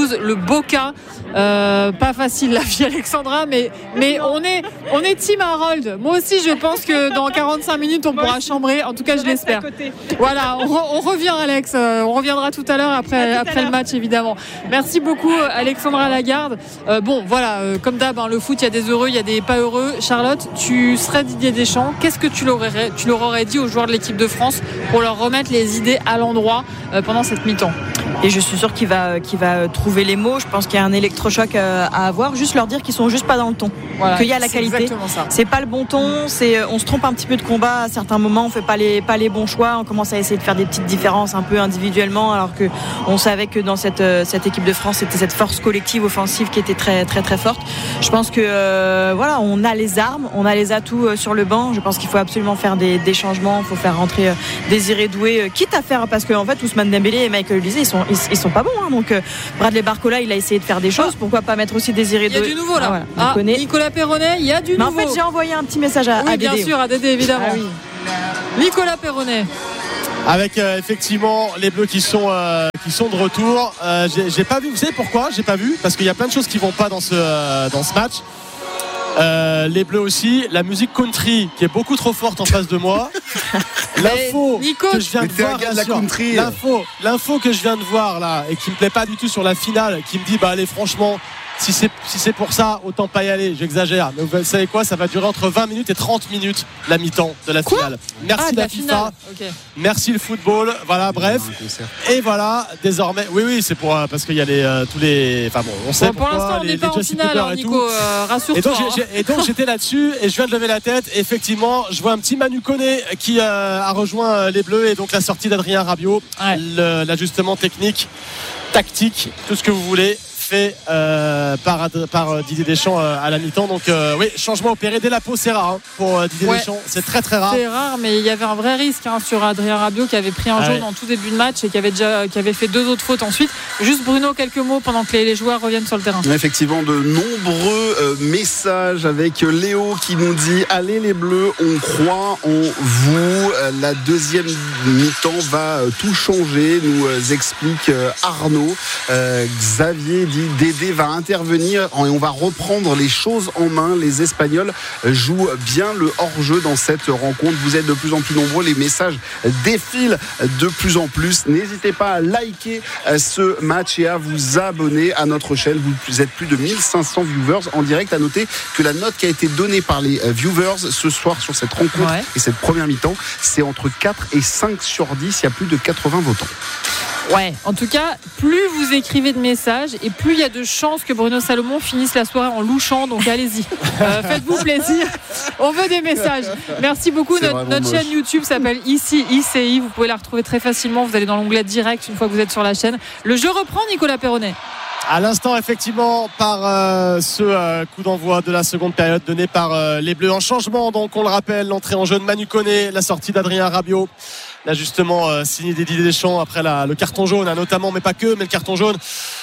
Boca. Euh, pas facile la vie, Alexandra, mais, mais on est, on est team Harold. Moi aussi, je pense que dans quarante-cinq minutes, on pourra chambrer. En tout cas, je l'espère. Voilà, on, re, on revient, Alex. Euh, on reviendra tout à l'heure après, après le match, évidemment. Merci beaucoup, Alexandra Lagarde. Euh, bon, voilà, euh, comme d'hab, hein, le foot, il y a des heureux, il y a des pas heureux. Charlotte, tu serais Didier Deschamps. Qu'est-ce que tu leur aurais, tu leur aurais dit aux joueurs de l'équipe de France pour leur remettre les idées à l'endroit euh, pendant cette mi-temps? Et je suis sûre qu'il va, qu'il va trouver les mots. Je pense qu'il y a un électrochoc à avoir. Juste leur dire qu'ils sont juste pas dans le ton. Voilà, qu'il y a la qualité. C'est pas le bon ton. C'est, on se trompe un petit peu de combat à certains moments. On fait pas les, pas les bons choix. On commence à essayer de faire des petites différences un peu individuellement, alors que on savait que dans cette, cette équipe de France, c'était cette force collective offensive qui était très, très, très forte. Je pense que euh, voilà, on a les armes, on a les atouts sur le banc. Je pense qu'il faut absolument faire des, des changements. Il faut faire rentrer euh, Désiré Doué, euh, quitte à faire, parce qu'en fait, Ousmane Dembélé et Michael Olise, ils sont Ils, ils sont pas bons, hein. Donc euh, Bradley Barcola, il a essayé de faire des choses. Pourquoi pas mettre aussi Désiré Doué? Il y a du nouveau là. Ah, voilà. ah, Nicolas Perronnet, il y a du mais nouveau. En fait, j'ai envoyé un petit message à, oui, à Dédé. bien sûr, à Dédé, évidemment. Ah, oui. Nicolas Perronnet. Avec euh, effectivement les Bleus qui sont euh, qui sont de retour. Euh, j'ai, j'ai pas vu. Vous savez pourquoi j'ai pas vu? Parce qu'il y a plein de choses qui vont pas dans ce euh, dans ce match. Euh, les Bleus aussi, la musique country qui est beaucoup trop forte en face de moi. L'info Nico, que je viens de voir, de la country. L'info, l'info que je viens de voir là et qui me plaît pas du tout sur la finale, qui me dit bah allez franchement. Si c'est, si c'est pour ça, autant pas y aller, j'exagère. Mais vous savez quoi, ça va durer entre vingt minutes et trente minutes la mi-temps de la quoi finale. Merci ah, la, la FIFA, okay. Merci le football. Voilà, bref. Et voilà, désormais, oui, oui, c'est pour euh, parce qu'il y a les euh, tous les, enfin bon, on sait bon, pour pourquoi, l'instant, on n'est pas en finale, hein, Nico. Euh, rassure-toi. Et donc, j'ai, j'ai, et donc j'étais là-dessus et je viens de lever la tête. Et effectivement, je vois un petit Manu Koné qui euh, a rejoint les Bleus et donc la sortie d'Adrien Rabiot, ouais. le, l'ajustement technique, tactique, tout ce que vous voulez. Fait euh, par, par Didier Deschamps euh, à la mi-temps. Donc euh, oui, changement opéré dès la pause, c'est rare hein, pour euh, Didier ouais. Deschamps, c'est très très rare. C'est rare, mais il y avait un vrai risque hein, sur Adrien Rabiot qui avait pris un ah jaune ouais. en tout début de match et qui avait déjà qui avait fait deux autres fautes ensuite. Juste Bruno, quelques mots pendant que les, les joueurs reviennent sur le terrain. Effectivement, de nombreux euh, messages avec Léo qui nous dit allez les Bleus, on croit en vous. La deuxième mi-temps va tout changer, nous euh, explique euh, Arnaud. Euh, Xavier dit Dédé va intervenir et on va reprendre les choses en main. Les Espagnols jouent bien le hors-jeu dans cette rencontre. Vous êtes de plus en plus nombreux, les messages défilent de plus en plus. N'hésitez pas à liker ce match et à vous abonner à notre chaîne. Vous êtes plus de mille cinq cents viewers en direct. À noter que la note qui a été donnée par les viewers ce soir sur cette rencontre ouais. et cette première mi-temps, c'est entre quatre et cinq sur dix. Il y a plus de quatre-vingts votants. Ouais, en tout cas, plus vous écrivez de messages et plus il y a de chances que Bruno Salomon finisse la soirée en louchant, donc allez-y. Euh, faites-vous plaisir. On veut des messages. Merci beaucoup. Notre, notre chaîne YouTube s'appelle Ici I C I. Vous pouvez la retrouver très facilement. Vous allez dans l'onglet direct une fois que vous êtes sur la chaîne. Le jeu reprend, Nicolas Perronnet. À l'instant, effectivement, par euh, ce euh, coup d'envoi de la seconde période donné par euh, les Bleus en changement. Donc, on le rappelle, l'entrée en jeu de Manu Koné, la sortie d'Adrien Rabiot, l'ajustement euh, signé Didier Deschamps après la, le carton jaune, hein, notamment, mais pas que, mais le carton jaune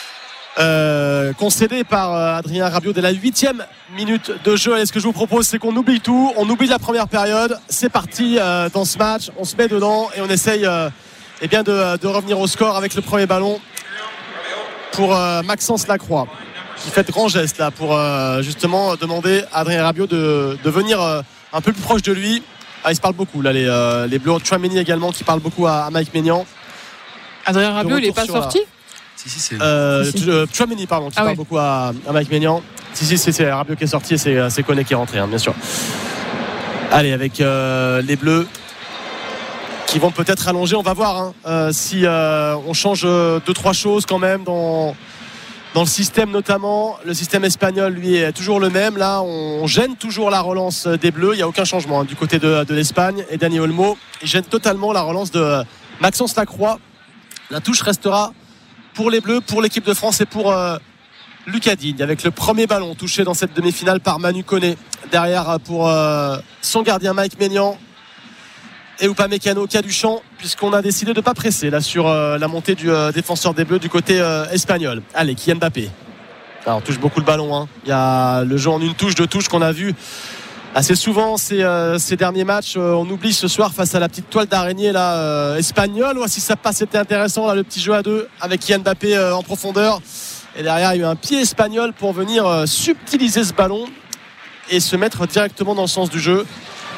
euh, concédé par euh, Adrien Rabiot dès la huitième minute de jeu. Et ce que je vous propose, c'est qu'on oublie tout, on oublie la première période. C'est parti euh, dans ce match, on se met dedans et on essaye euh, eh bien de, de revenir au score avec le premier ballon. Pour euh, Maxence Lacroix qui fait de grands gestes là pour euh, justement demander à Adrien Rabiot de, de venir euh, un peu plus proche de lui. Ah, ils se parlent beaucoup là les, euh, les Bleus. Chouameni également qui parle beaucoup à, à Mike Maignan. Adrien Rabiot il n'est pas sorti la... Si si c'est euh, si, si. Chouameni pardon qui ah, parle oui. beaucoup à, à Mike Maignan. Si si c'est, c'est Rabiot qui est sorti et c'est, c'est Koné qui est rentré hein, bien sûr. Allez avec euh, les Bleus qui vont peut-être rallonger, on va voir hein, euh, si euh, on change euh, deux trois choses quand même dans, dans le système notamment. Le système espagnol lui est toujours le même. Là on gêne toujours la relance des Bleus, il n'y a aucun changement hein, du côté de, de l'Espagne. Et Dani Olmo il gêne totalement la relance de Maxence Lacroix. La touche restera pour les Bleus, pour l'équipe de France et pour euh, Lucas Digne avec le premier ballon touché dans cette demi-finale par Manu Koné. Derrière pour euh, son gardien Mike Maignan et Upamecano qui a du champ puisqu'on a décidé de ne pas presser là sur euh, la montée du euh, défenseur des Bleus du côté euh, espagnol. Allez, Kylian Mbappé. Alors, on touche beaucoup le ballon hein. Il y a le jeu en une touche, deux touches qu'on a vu assez souvent ces, euh, ces derniers matchs. Euh, on oublie ce soir face à la petite toile d'araignée là, euh, espagnole. Ouais, si ça passe c'était intéressant là, le petit jeu à deux avec Kylian Mbappé euh, en profondeur Et derrière, il y a eu un pied espagnol pour venir euh, subtiliser ce ballon et se mettre directement dans le sens du jeu.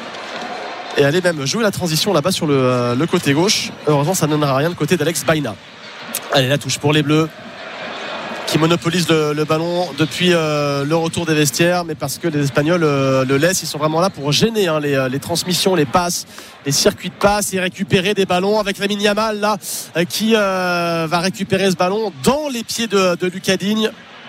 Et aller même jouer la transition là-bas sur le, euh, le côté gauche. Heureusement, ça ne donnera rien de côté d'Alex Baena. Allez, la touche pour les Bleus qui monopolisent le, le ballon depuis euh, le retour des vestiaires, mais parce que les Espagnols euh, le laissent. Ils sont vraiment là pour gêner hein, les, les transmissions, les passes, les circuits de passes et récupérer des ballons avec Lamine Yamal là euh, qui euh, va récupérer ce ballon dans les pieds de, de Lucas Digne.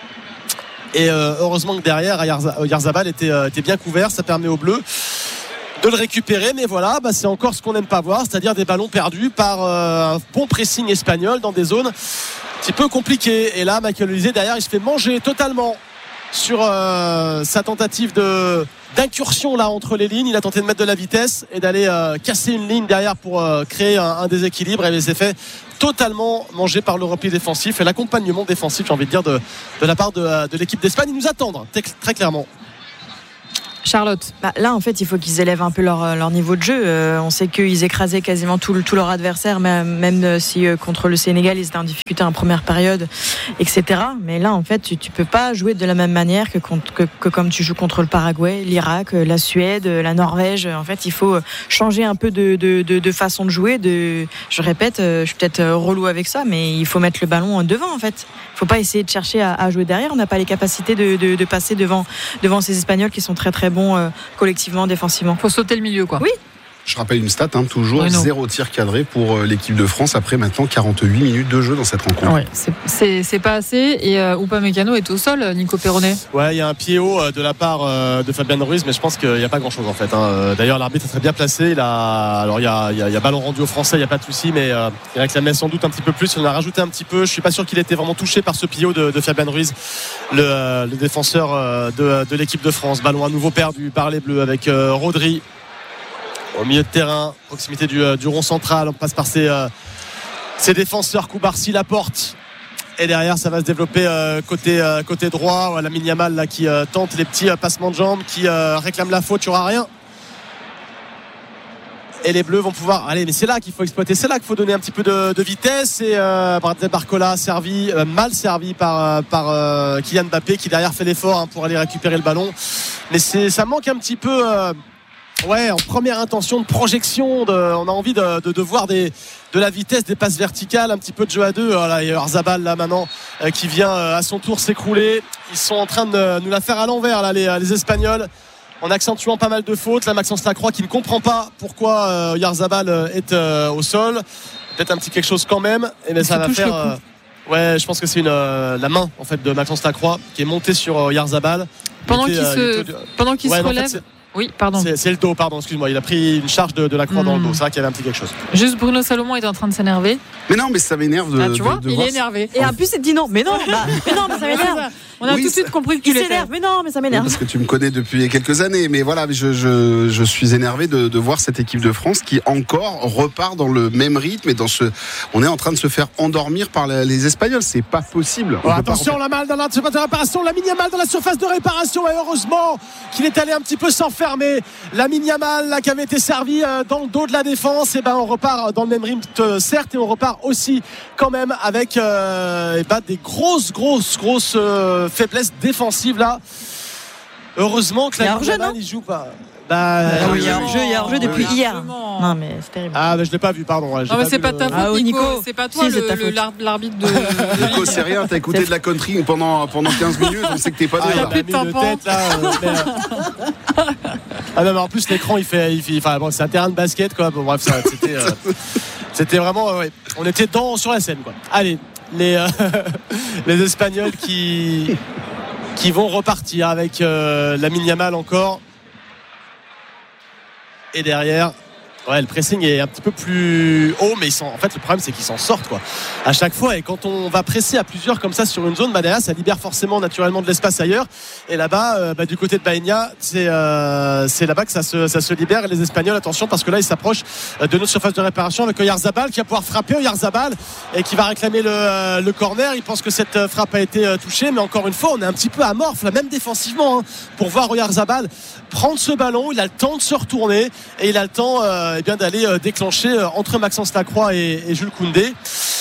Et euh, heureusement que derrière Oyarzabal était, euh, était bien couvert. Ça permet aux Bleus de le récupérer, mais voilà, bah c'est encore ce qu'on n'aime pas voir, c'est-à-dire des ballons perdus par euh, un bon pressing espagnol dans des zones un petit peu compliquées. Et là, Michael Olise derrière, il se fait manger totalement sur euh, sa tentative de d'incursion là entre les lignes. Il a tenté de mettre de la vitesse et d'aller euh, casser une ligne derrière pour euh, créer un, un déséquilibre, et il s'est fait totalement mangé par le repli défensif et l'accompagnement défensif, j'ai envie de dire, de, de la part de, de l'équipe d'Espagne. Ils nous attendent très clairement. Charlotte. Bah, là en fait il faut qu'ils élèvent un peu leur, leur niveau de jeu. euh, on sait qu'ils écrasaient quasiment tout, tout leur adversaire, même, même si euh, contre le Sénégal ils étaient en difficulté en première période, etc. Mais là en fait tu, tu peux pas jouer de la même manière que, contre, que, que comme tu joues contre le Paraguay, l'Irak, la Suède, la Norvège. En fait il faut changer un peu de, de, de, de façon de jouer, de, je répète, je suis peut-être relou avec ça, mais il faut mettre le ballon devant en fait. Il faut pas essayer de chercher à, à jouer derrière. On n'a pas les capacités de, de, de passer devant, devant ces Espagnols qui sont très très bons euh, collectivement, défensivement. Faut sauter le milieu quoi. Oui. Je rappelle une stat, hein, toujours oui, zéro tir cadré pour l'équipe de France après maintenant quarante-huit minutes de jeu dans cette rencontre. Ouais, c'est, c'est, c'est pas assez. Et euh, Upamecano est au sol, Nico Perronnet. Ouais, il y a un pied haut de la part euh, de Fabien Ruiz, mais je pense qu'il n'y a pas grand-chose en fait. Hein. D'ailleurs, l'arbitre est très bien placé. Il a, alors il y a, il y a, il y a ballon rendu aux Français, il n'y a pas de souci, mais euh, il réclamait sans doute un petit peu plus. On a rajouté un petit peu. Je suis pas sûr qu'il était vraiment touché par ce pied haut de, de Fabien Ruiz, le, euh, le défenseur euh, de, de l'équipe de France. Ballon à nouveau perdu par les Bleus avec euh, Rodri. Au milieu de terrain, proximité du, du rond central, on passe par ses, euh, ses défenseurs, Koubarsi, Laporte, et derrière ça va se développer euh, côté, euh, côté droit. Voilà, Lamine Yamal là, qui euh, tente les petits euh, passements de jambes, qui euh, réclame la faute, il n'y aura rien. Et les Bleus vont pouvoir, allez, mais c'est là qu'il faut exploiter, c'est là qu'il faut donner un petit peu de, de vitesse. Et euh, Bradley Barcola servi, euh, mal servi par, par euh, Kylian Mbappé, qui derrière fait l'effort hein, pour aller récupérer le ballon, mais c'est, ça manque un petit peu euh, ouais, en première intention de projection, de, on a envie de, de, de voir des, de la vitesse, des passes verticales, un petit peu de jeu à deux. Voilà, il y a Oyarzabal là maintenant euh, qui vient euh, à son tour s'écrouler. Ils sont en train de nous la faire à l'envers là, les, les Espagnols, en accentuant pas mal de fautes. Là, Maxence Lacroix qui ne comprend pas pourquoi euh, Oyarzabal est euh, au sol. Peut-être un petit quelque chose quand même. Et mais ça va faire. Euh, ouais, je pense que c'est une euh, la main en fait de Maxence Lacroix qui est montée sur euh, Oyarzabal. Pendant était, qu'il euh, se, était... pendant qu'il ouais, se non, relève. En fait, oui, pardon. C'est, c'est le dos, pardon, excuse-moi. Il a pris une charge de, de la croix mmh. dans le dos. C'est vrai qu'il y avait un petit quelque chose. Juste Bruno Salomon est en train de s'énerver. Mais non, mais ça m'énerve de. Ah, tu vois, de, de il voir est énervé. Et en plus, il dit non. Mais non, bah, mais non, mais ça m'énerve. On a oui, tout de suite compris que tu il l'étais. s'énerve. Mais non, mais ça m'énerve. Oui, parce que tu me connais depuis quelques années. Mais voilà, je, je, je suis énervé de, de voir cette équipe de France qui encore repart dans le même rythme et dans ce. On est en train de se faire endormir par la, les Espagnols. C'est pas possible. Oh, attention, la malle dans la surface de réparation. Lamine Yamal dans la surface de réparation. Et heureusement qu'il est allé un petit peu s'enfermer. Lamine Yamal là, qui avait été servi euh, dans le dos de la défense. Et ben on repart dans le même rythme, euh, certes, et on repart aussi quand même avec euh, et ben, des grosses, grosses, grosses euh, faiblesses défensives là. Heureusement que Lamine Yamal il joue pas. Bah, ah oui, il y a hors-jeu, il y a hors-jeu depuis oui, hier. Non mais c'est terrible. Ah mais je l'ai pas vu, pardon. Ouais, non mais c'est pas le... ta faute, ah, Nico. Nico. C'est pas toi si, le, le, l'arbitre de. Nico, c'est rien. T'as écouté de la country pendant pendant quinze minutes. On sait que t'es pas ah, là. Il a mis de tête là. Euh, mais... ah non mais en plus l'écran il fait, il fait... enfin bon c'est un terrain de basket quoi. Bon, bref ça, c'était euh... c'était vraiment euh, ouais. On était dans sur la scène quoi. Allez les euh... les Espagnols qui qui vont repartir avec euh, Lamine Yamal encore. Et derrière, ouais, le pressing est un petit peu plus haut, mais ils sont, en fait, le problème, c'est qu'ils s'en sortent, quoi. À chaque fois, et quand on va presser à plusieurs comme ça sur une zone, bah derrière, ça libère forcément naturellement de l'espace ailleurs. Et là-bas, euh, bah, du côté de Baena, c'est, euh, c'est là-bas que ça se, ça se libère. Et les Espagnols, attention, parce que là, ils s'approchent de notre surface de réparation avec Oyarzabal qui va pouvoir frapper Oyarzabal et qui va réclamer le, le corner. Il pense que cette frappe a été touchée, mais encore une fois, on est un petit peu amorphe, là, même défensivement, hein, pour voir Oyarzabal prendre ce ballon. Il a le temps de se retourner et il a le temps euh, eh bien, d'aller euh, déclencher euh, entre Maxence Lacroix et, et Jules Koundé.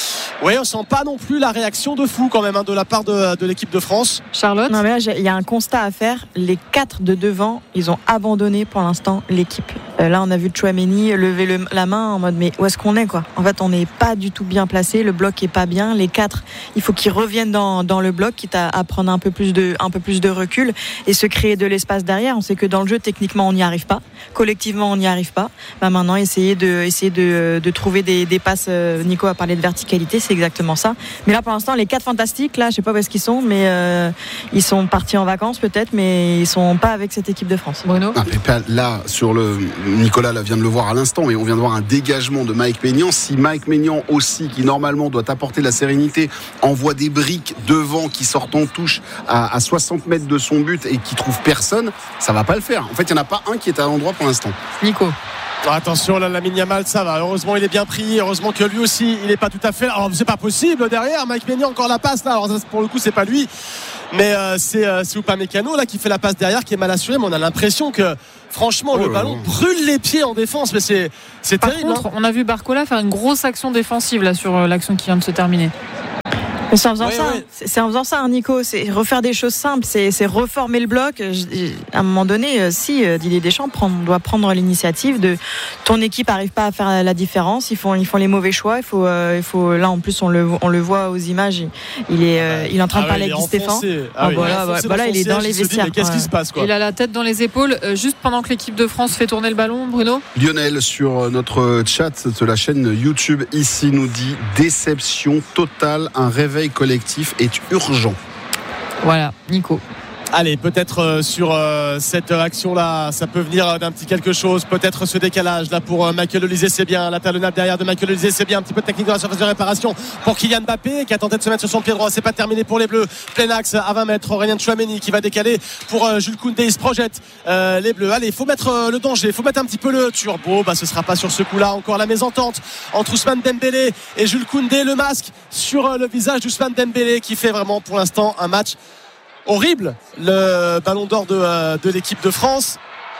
Oui, on sent pas non plus la réaction de fou quand même hein, de la part de, de l'équipe de France. Charlotte. Non mais là il y a un constat à faire. Les quatre de devant, ils ont abandonné pour l'instant l'équipe. Euh, là on a vu Tchouaméni lever le, la main en mode mais où est-ce qu'on est quoi. En fait on n'est pas du tout bien placé, le bloc est pas bien. Les quatre, il faut qu'ils reviennent dans, dans le bloc, quitte à, à prendre un peu plus de un peu plus de recul et se créer de l'espace derrière. On sait que dans le jeu techniquement on n'y arrive pas, collectivement on n'y arrive pas. Bah, maintenant essayer de essayer de, de trouver des, des passes. Nico a parlé de verticalité, c'est exactement ça. Mais là pour l'instant les quatre fantastiques là je sais pas où est-ce qu'ils sont mais euh, ils sont partis en vacances peut-être mais ils sont pas avec cette équipe de France. Bruno. Ah, mais là sur le Nicolas là, vient de le voir à l'instant mais on vient de voir un dégagement de Mike Maignan. Si Mike Maignan aussi qui normalement doit apporter la sérénité envoie des briques devant qui sortent en touche à, à soixante mètres de son but et qui trouve personne, ça va pas le faire. En fait il n'y en a pas un qui est à l'endroit pour l'instant. Nico. Attention là, Lamine Yamal, ça va. Heureusement il est bien pris. Heureusement que lui aussi il n'est pas tout à fait. Alors c'est pas possible derrière. Mike Maignan encore la passe là. Alors ça, pour le coup c'est pas lui, mais euh, c'est euh, c'est Upamecano là qui fait la passe derrière, qui est mal assuré. Mais on a l'impression que franchement oh le ballon là. brûle les pieds en défense. Mais c'est c'est Par terrible. Contre, hein. on a vu Barcola faire une grosse action défensive là sur l'action qui vient de se terminer. Mais c'est en faisant oui, ça, oui. c'est en faisant ça, hein, Nico. C'est refaire des choses simples, c'est, c'est reformer le bloc. Je, à un moment donné, si Didier Deschamps prend, doit prendre l'initiative de ton équipe n'arrive pas à faire la différence, ils font, ils font les mauvais choix. Il faut, euh, il faut. Là, en plus, on le, on le voit aux images. Il est, euh, il est en train ah de parler ouais, avec Di Stéphane. Ah oui, voilà, il, voilà, il est dans les vestiaires. Dit, qu'est-ce qui se passe quoi. Il a la tête dans les épaules. Euh, juste pendant que l'équipe de France fait tourner le ballon, Bruno. Lionel sur notre chat de la chaîne YouTube ici nous dit déception totale, un réveil collectif est urgent. Voilà, Nico. Allez, peut-être euh, sur euh, cette action-là, ça peut venir d'un petit quelque chose. Peut-être ce décalage là pour euh, Michael Olise, c'est bien. La talonnade derrière de Michael Olise, c'est bien. Un petit peu de technique dans la surface de réparation pour Kylian Mbappé qui a tenté de se mettre sur son pied droit. C'est pas terminé pour les Bleus. Plein axe à vingt mètres. Aurélien Tchouaméni qui va décaler pour euh, Jules Koundé. Il se projette euh, les Bleus. Allez, il faut mettre euh, le danger. Il faut mettre un petit peu le turbo. Bah, ce sera pas sur ce coup-là. Encore la mésentente entre Ousmane Dembélé et Jules Koundé. Le masque sur euh, le visage d'Ousmane Dembélé qui fait vraiment pour l'instant un match horrible, le ballon d'or de, euh, de l'équipe de France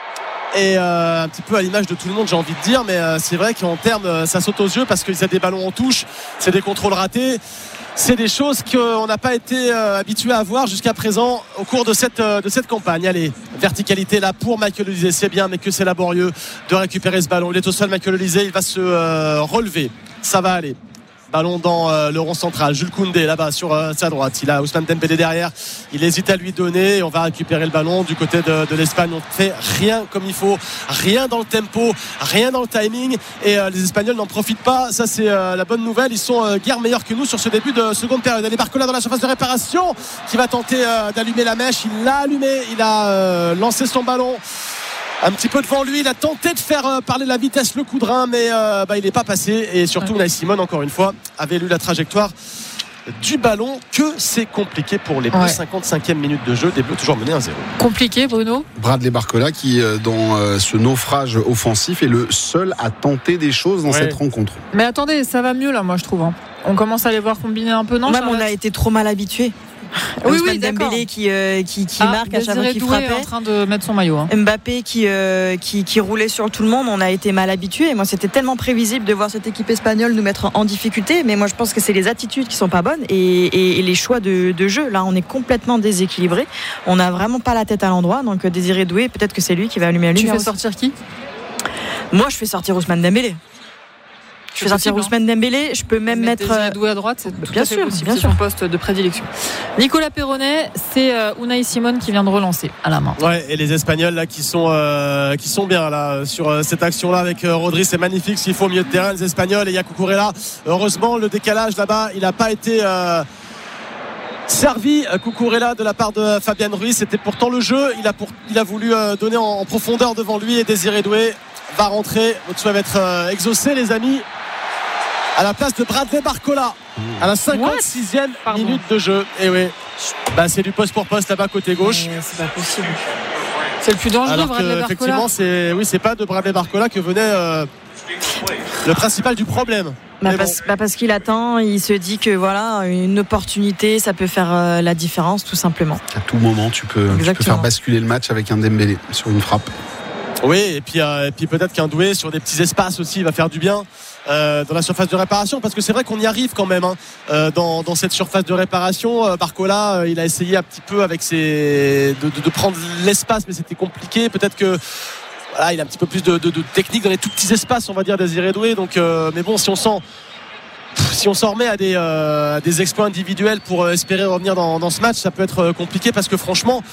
et euh, un petit peu à l'image de tout le monde j'ai envie de dire, mais euh, c'est vrai qu'en termes euh, ça saute aux yeux parce qu'ils ont des ballons en touche, c'est des contrôles ratés, c'est des choses qu'on n'a pas été euh, habitué à voir jusqu'à présent au cours de cette, euh, de cette campagne. Allez, verticalité là pour Michael Olise, c'est bien mais que c'est laborieux de récupérer ce ballon. Il est au sol Michael Olise, il va se euh, relever, ça va aller. Ballon dans euh, le rond central. Jules Koundé là-bas sur euh, sa droite. Il a Ousmane Dembélé derrière. Il hésite à lui donner. Et on va récupérer le ballon du côté de, de l'Espagne. On fait rien comme il faut. Rien dans le tempo. Rien dans le timing. Et euh, les Espagnols n'en profitent pas. Ça, c'est euh, la bonne nouvelle. Ils sont euh, guère meilleurs que nous sur ce début de seconde période. Allez, Barcola dans la surface de réparation qui va tenter euh, d'allumer la mèche. Il l'a allumé. Il a euh, lancé son ballon un petit peu devant lui, il a tenté de faire euh, parler la vitesse le coup de rein, mais euh, bah, il n'est pas passé. Et surtout, Unai Simon, encore une fois, avait lu la trajectoire du ballon. Que c'est compliqué pour les Bleus. Ouais. cinquante-cinquième minute de jeu, des Bleus toujours menés un zéro. Compliqué, Bruno. Bradley Barcola qui, dans euh, ce naufrage offensif, est le seul à tenter des choses dans ouais. cette rencontre. Mais attendez, ça va mieux là, moi je trouve. Hein. On commence à les voir combiner un peu, non? Même on a été trop mal habitués. Oui, Ousmane oui, Dembélé qui, euh, qui, qui ah, marque à chaque fois qu'il frappait. En train de mettre son maillot. Hein. Mbappé qui, euh, qui, qui roulait sur tout le monde. On a été mal habitués. Et moi, c'était tellement prévisible de voir cette équipe espagnole nous mettre en difficulté. Mais moi, je pense que c'est les attitudes qui sont pas bonnes et, et, et les choix de, de jeu. Là, on est complètement déséquilibré. On n'a vraiment pas la tête à l'endroit. Donc, Désiré Doué, peut-être que c'est lui qui va allumer la lumière. Tu fais sortir qui? Moi, je fais sortir Ousmane Dembélé. Je fais sortir Ousmane Dembélé, je peux même mettre Désiré Doué à droite, c'est bien sûr, possible, bien c'est sûr. son poste de prédilection. Nicolas Perronnet, c'est euh, Unai Simon qui vient de relancer à la main. Ouais, et les Espagnols là qui sont euh, qui sont bien là sur euh, cette action là avec euh, Rodri, c'est magnifique s'il faut au milieu de terrain les Espagnols et Cucurella. Heureusement le décalage là-bas, il n'a pas été euh, servi Cucurella de la part de Fabian Ruiz, c'était pourtant le jeu, il a pour, il a voulu euh, donner en, en profondeur devant lui et Désiré Doué va rentrer. Votre souhait va être euh, exaucé les amis. À la place de Bradley Barcola à la cinquante-sixième minute de jeu. Et oui, bah, c'est du poste pour poste là-bas côté gauche. Mais c'est pas possible. C'est le plus dangereux. Alors Bradley que, Barcola. effectivement, c'est oui, c'est pas de Bradley Barcola que venait euh, le principal du problème. Bah parce, bon. bah parce qu'il attend, il se dit que voilà, une opportunité, ça peut faire euh, la différence tout simplement. À tout moment, tu peux, tu peux faire basculer le match avec un Dembélé sur une frappe. Oui, et puis, euh, et puis peut-être qu'un Doué sur des petits espaces aussi, il va faire du bien. euh, dans la surface de réparation, parce que c'est vrai qu'on y arrive quand même hein, euh, dans, dans cette surface de réparation. euh, Barcola euh, il a essayé un petit peu avec ses de, de, de prendre l'espace, mais c'était compliqué. Peut-être que voilà, il a un petit peu plus de, de, de technique dans les tout petits espaces, on va dire, Désiré Doué. Donc euh, mais bon, si on sent si on s'en remet à des, euh, à des exploits individuels pour euh, espérer revenir dans, dans ce match, ça peut être euh, compliqué, parce que franchement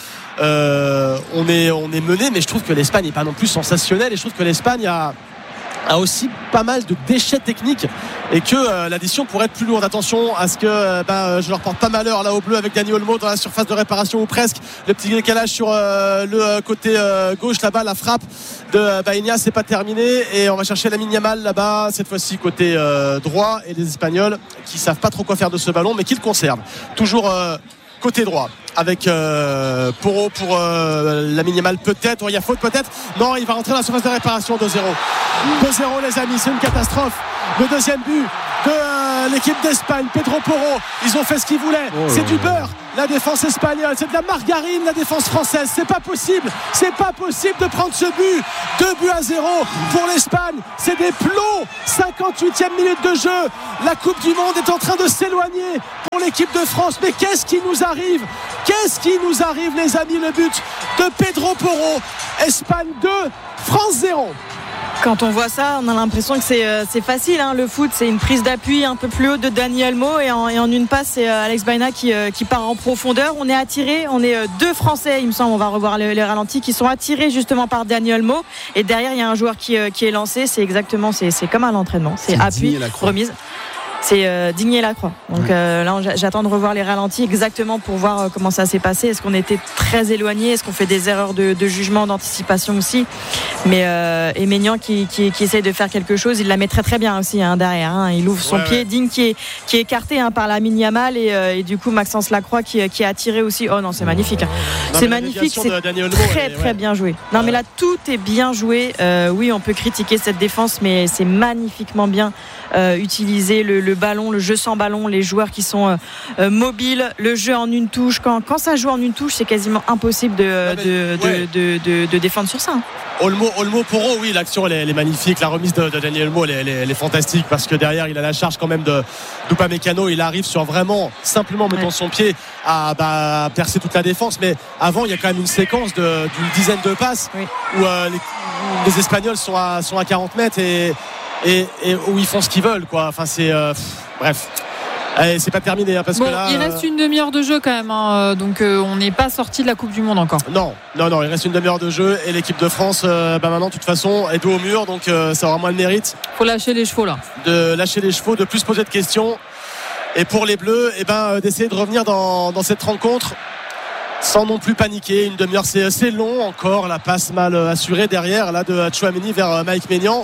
euh, on, est, on est mené, mais je trouve que l'Espagne n'est pas non plus sensationnelle, et je trouve que l'Espagne a, a aussi pas mal de déchets techniques, et que euh, l'addition pourrait être plus lourde. Attention à ce que euh, bah, je leur porte pas malheur là au bleu avec Dani Olmo dans la surface de réparation, ou presque. Le petit décalage sur euh, le côté euh, gauche là-bas, la frappe de euh, Baïnia, c'est pas terminé, et on va chercher Lamine Yamal là-bas, cette fois-ci côté euh, droit, et les Espagnols qui savent pas trop quoi faire de ce ballon, mais qui le conservent toujours euh, côté droit avec euh, Porro pour euh, Lamine Yamal, peut-être. Oh, il y a faute peut-être, non, il va rentrer dans la surface de réparation. Deux zéro deux zéro les amis, c'est une catastrophe. Le deuxième but de euh, l'équipe d'Espagne, Pedro Porro, ils ont fait ce qu'ils voulaient. Oh, c'est du beurre la défense espagnole, c'est de la margarine la défense française. C'est pas possible, c'est pas possible de prendre ce but. Deux buts à zéro pour l'Espagne, c'est des plots. Cinquante-huitième minute de jeu, la Coupe du Monde est en train de s'éloigner pour l'équipe de France. Mais qu'est-ce qui nous arrive Qu'est-ce qui nous arrive les amis? Le but de Pedro Porro. Espagne deux, France zéro. Quand on voit ça, on a l'impression que c'est, euh, c'est facile hein. Le foot, c'est une prise d'appui un peu plus haute de Dani Olmo, et en, et en une passe, c'est euh, Alex Baïnia qui, euh, qui part en profondeur. On est attiré, on est euh, deux Français, il me semble, on va revoir les, les ralentis, qui sont attirés justement par Dani Olmo, et derrière il y a un joueur qui, euh, qui est lancé. C'est exactement, c'est, c'est comme à l'entraînement, c'est, c'est appui, remise. C'est euh, Digné Lacroix. Donc euh, là, j'attends de revoir les ralentis exactement pour voir euh, comment ça s'est passé. Est-ce qu'on était très éloigné? Est-ce qu'on fait des erreurs de, de jugement, d'anticipation aussi? Mais euh, et Maignan qui, qui, qui essaye de faire quelque chose, il la met très très bien aussi hein, derrière. Hein. Il ouvre son ouais, pied. Ouais. Digne qui est, qui est écarté hein, par Lamine Yamal, et, euh, et du coup Maxence Lacroix qui, qui est attiré aussi. Oh non, c'est magnifique. Hein. Non, c'est magnifique, c'est Olmo, très très ouais. bien joué. Non ouais. mais là tout est bien joué. Euh, oui, on peut critiquer cette défense, mais c'est magnifiquement bien euh, utilisé. Le, le ballon, le jeu sans ballon, les joueurs qui sont euh, mobiles, le jeu en une touche. Quand, quand ça joue en une touche, c'est quasiment impossible de, ouais, mais, de, ouais. de, de, de, de défendre sur ça. Olmo, Olmo Porro, oui, l'action elle est, elle est magnifique. La remise de, de Dani Olmo, elle, elle, elle est fantastique, parce que derrière il a la charge quand même de d'Upamecano. Il arrive sur vraiment simplement mettant ouais. son pied à bah, percer toute la défense. Mais avant, il y a quand même une séquence de, d'une dizaine de passes oui. où euh, les, les Espagnols sont à, sont à quarante mètres et Et, et où ils font ce qu'ils veulent quoi. Enfin c'est euh, pff, bref. Allez, c'est pas terminé hein, parce bon, que là il reste une demi-heure de jeu quand même hein, donc euh, on n'est pas sorti de la Coupe du Monde encore. Non, non, non, il reste une demi-heure de jeu, et l'équipe de France euh, bah maintenant de toute façon est dos au mur, donc euh, ça aura moins le mérite. Faut lâcher les chevaux là. De lâcher les chevaux, de plus poser de questions, et pour les Bleus, et ben euh, d'essayer de revenir dans, dans cette rencontre sans non plus paniquer. Une demi-heure c'est assez long encore, la passe mal assurée derrière là de Tchouaméni vers Mike Maignan.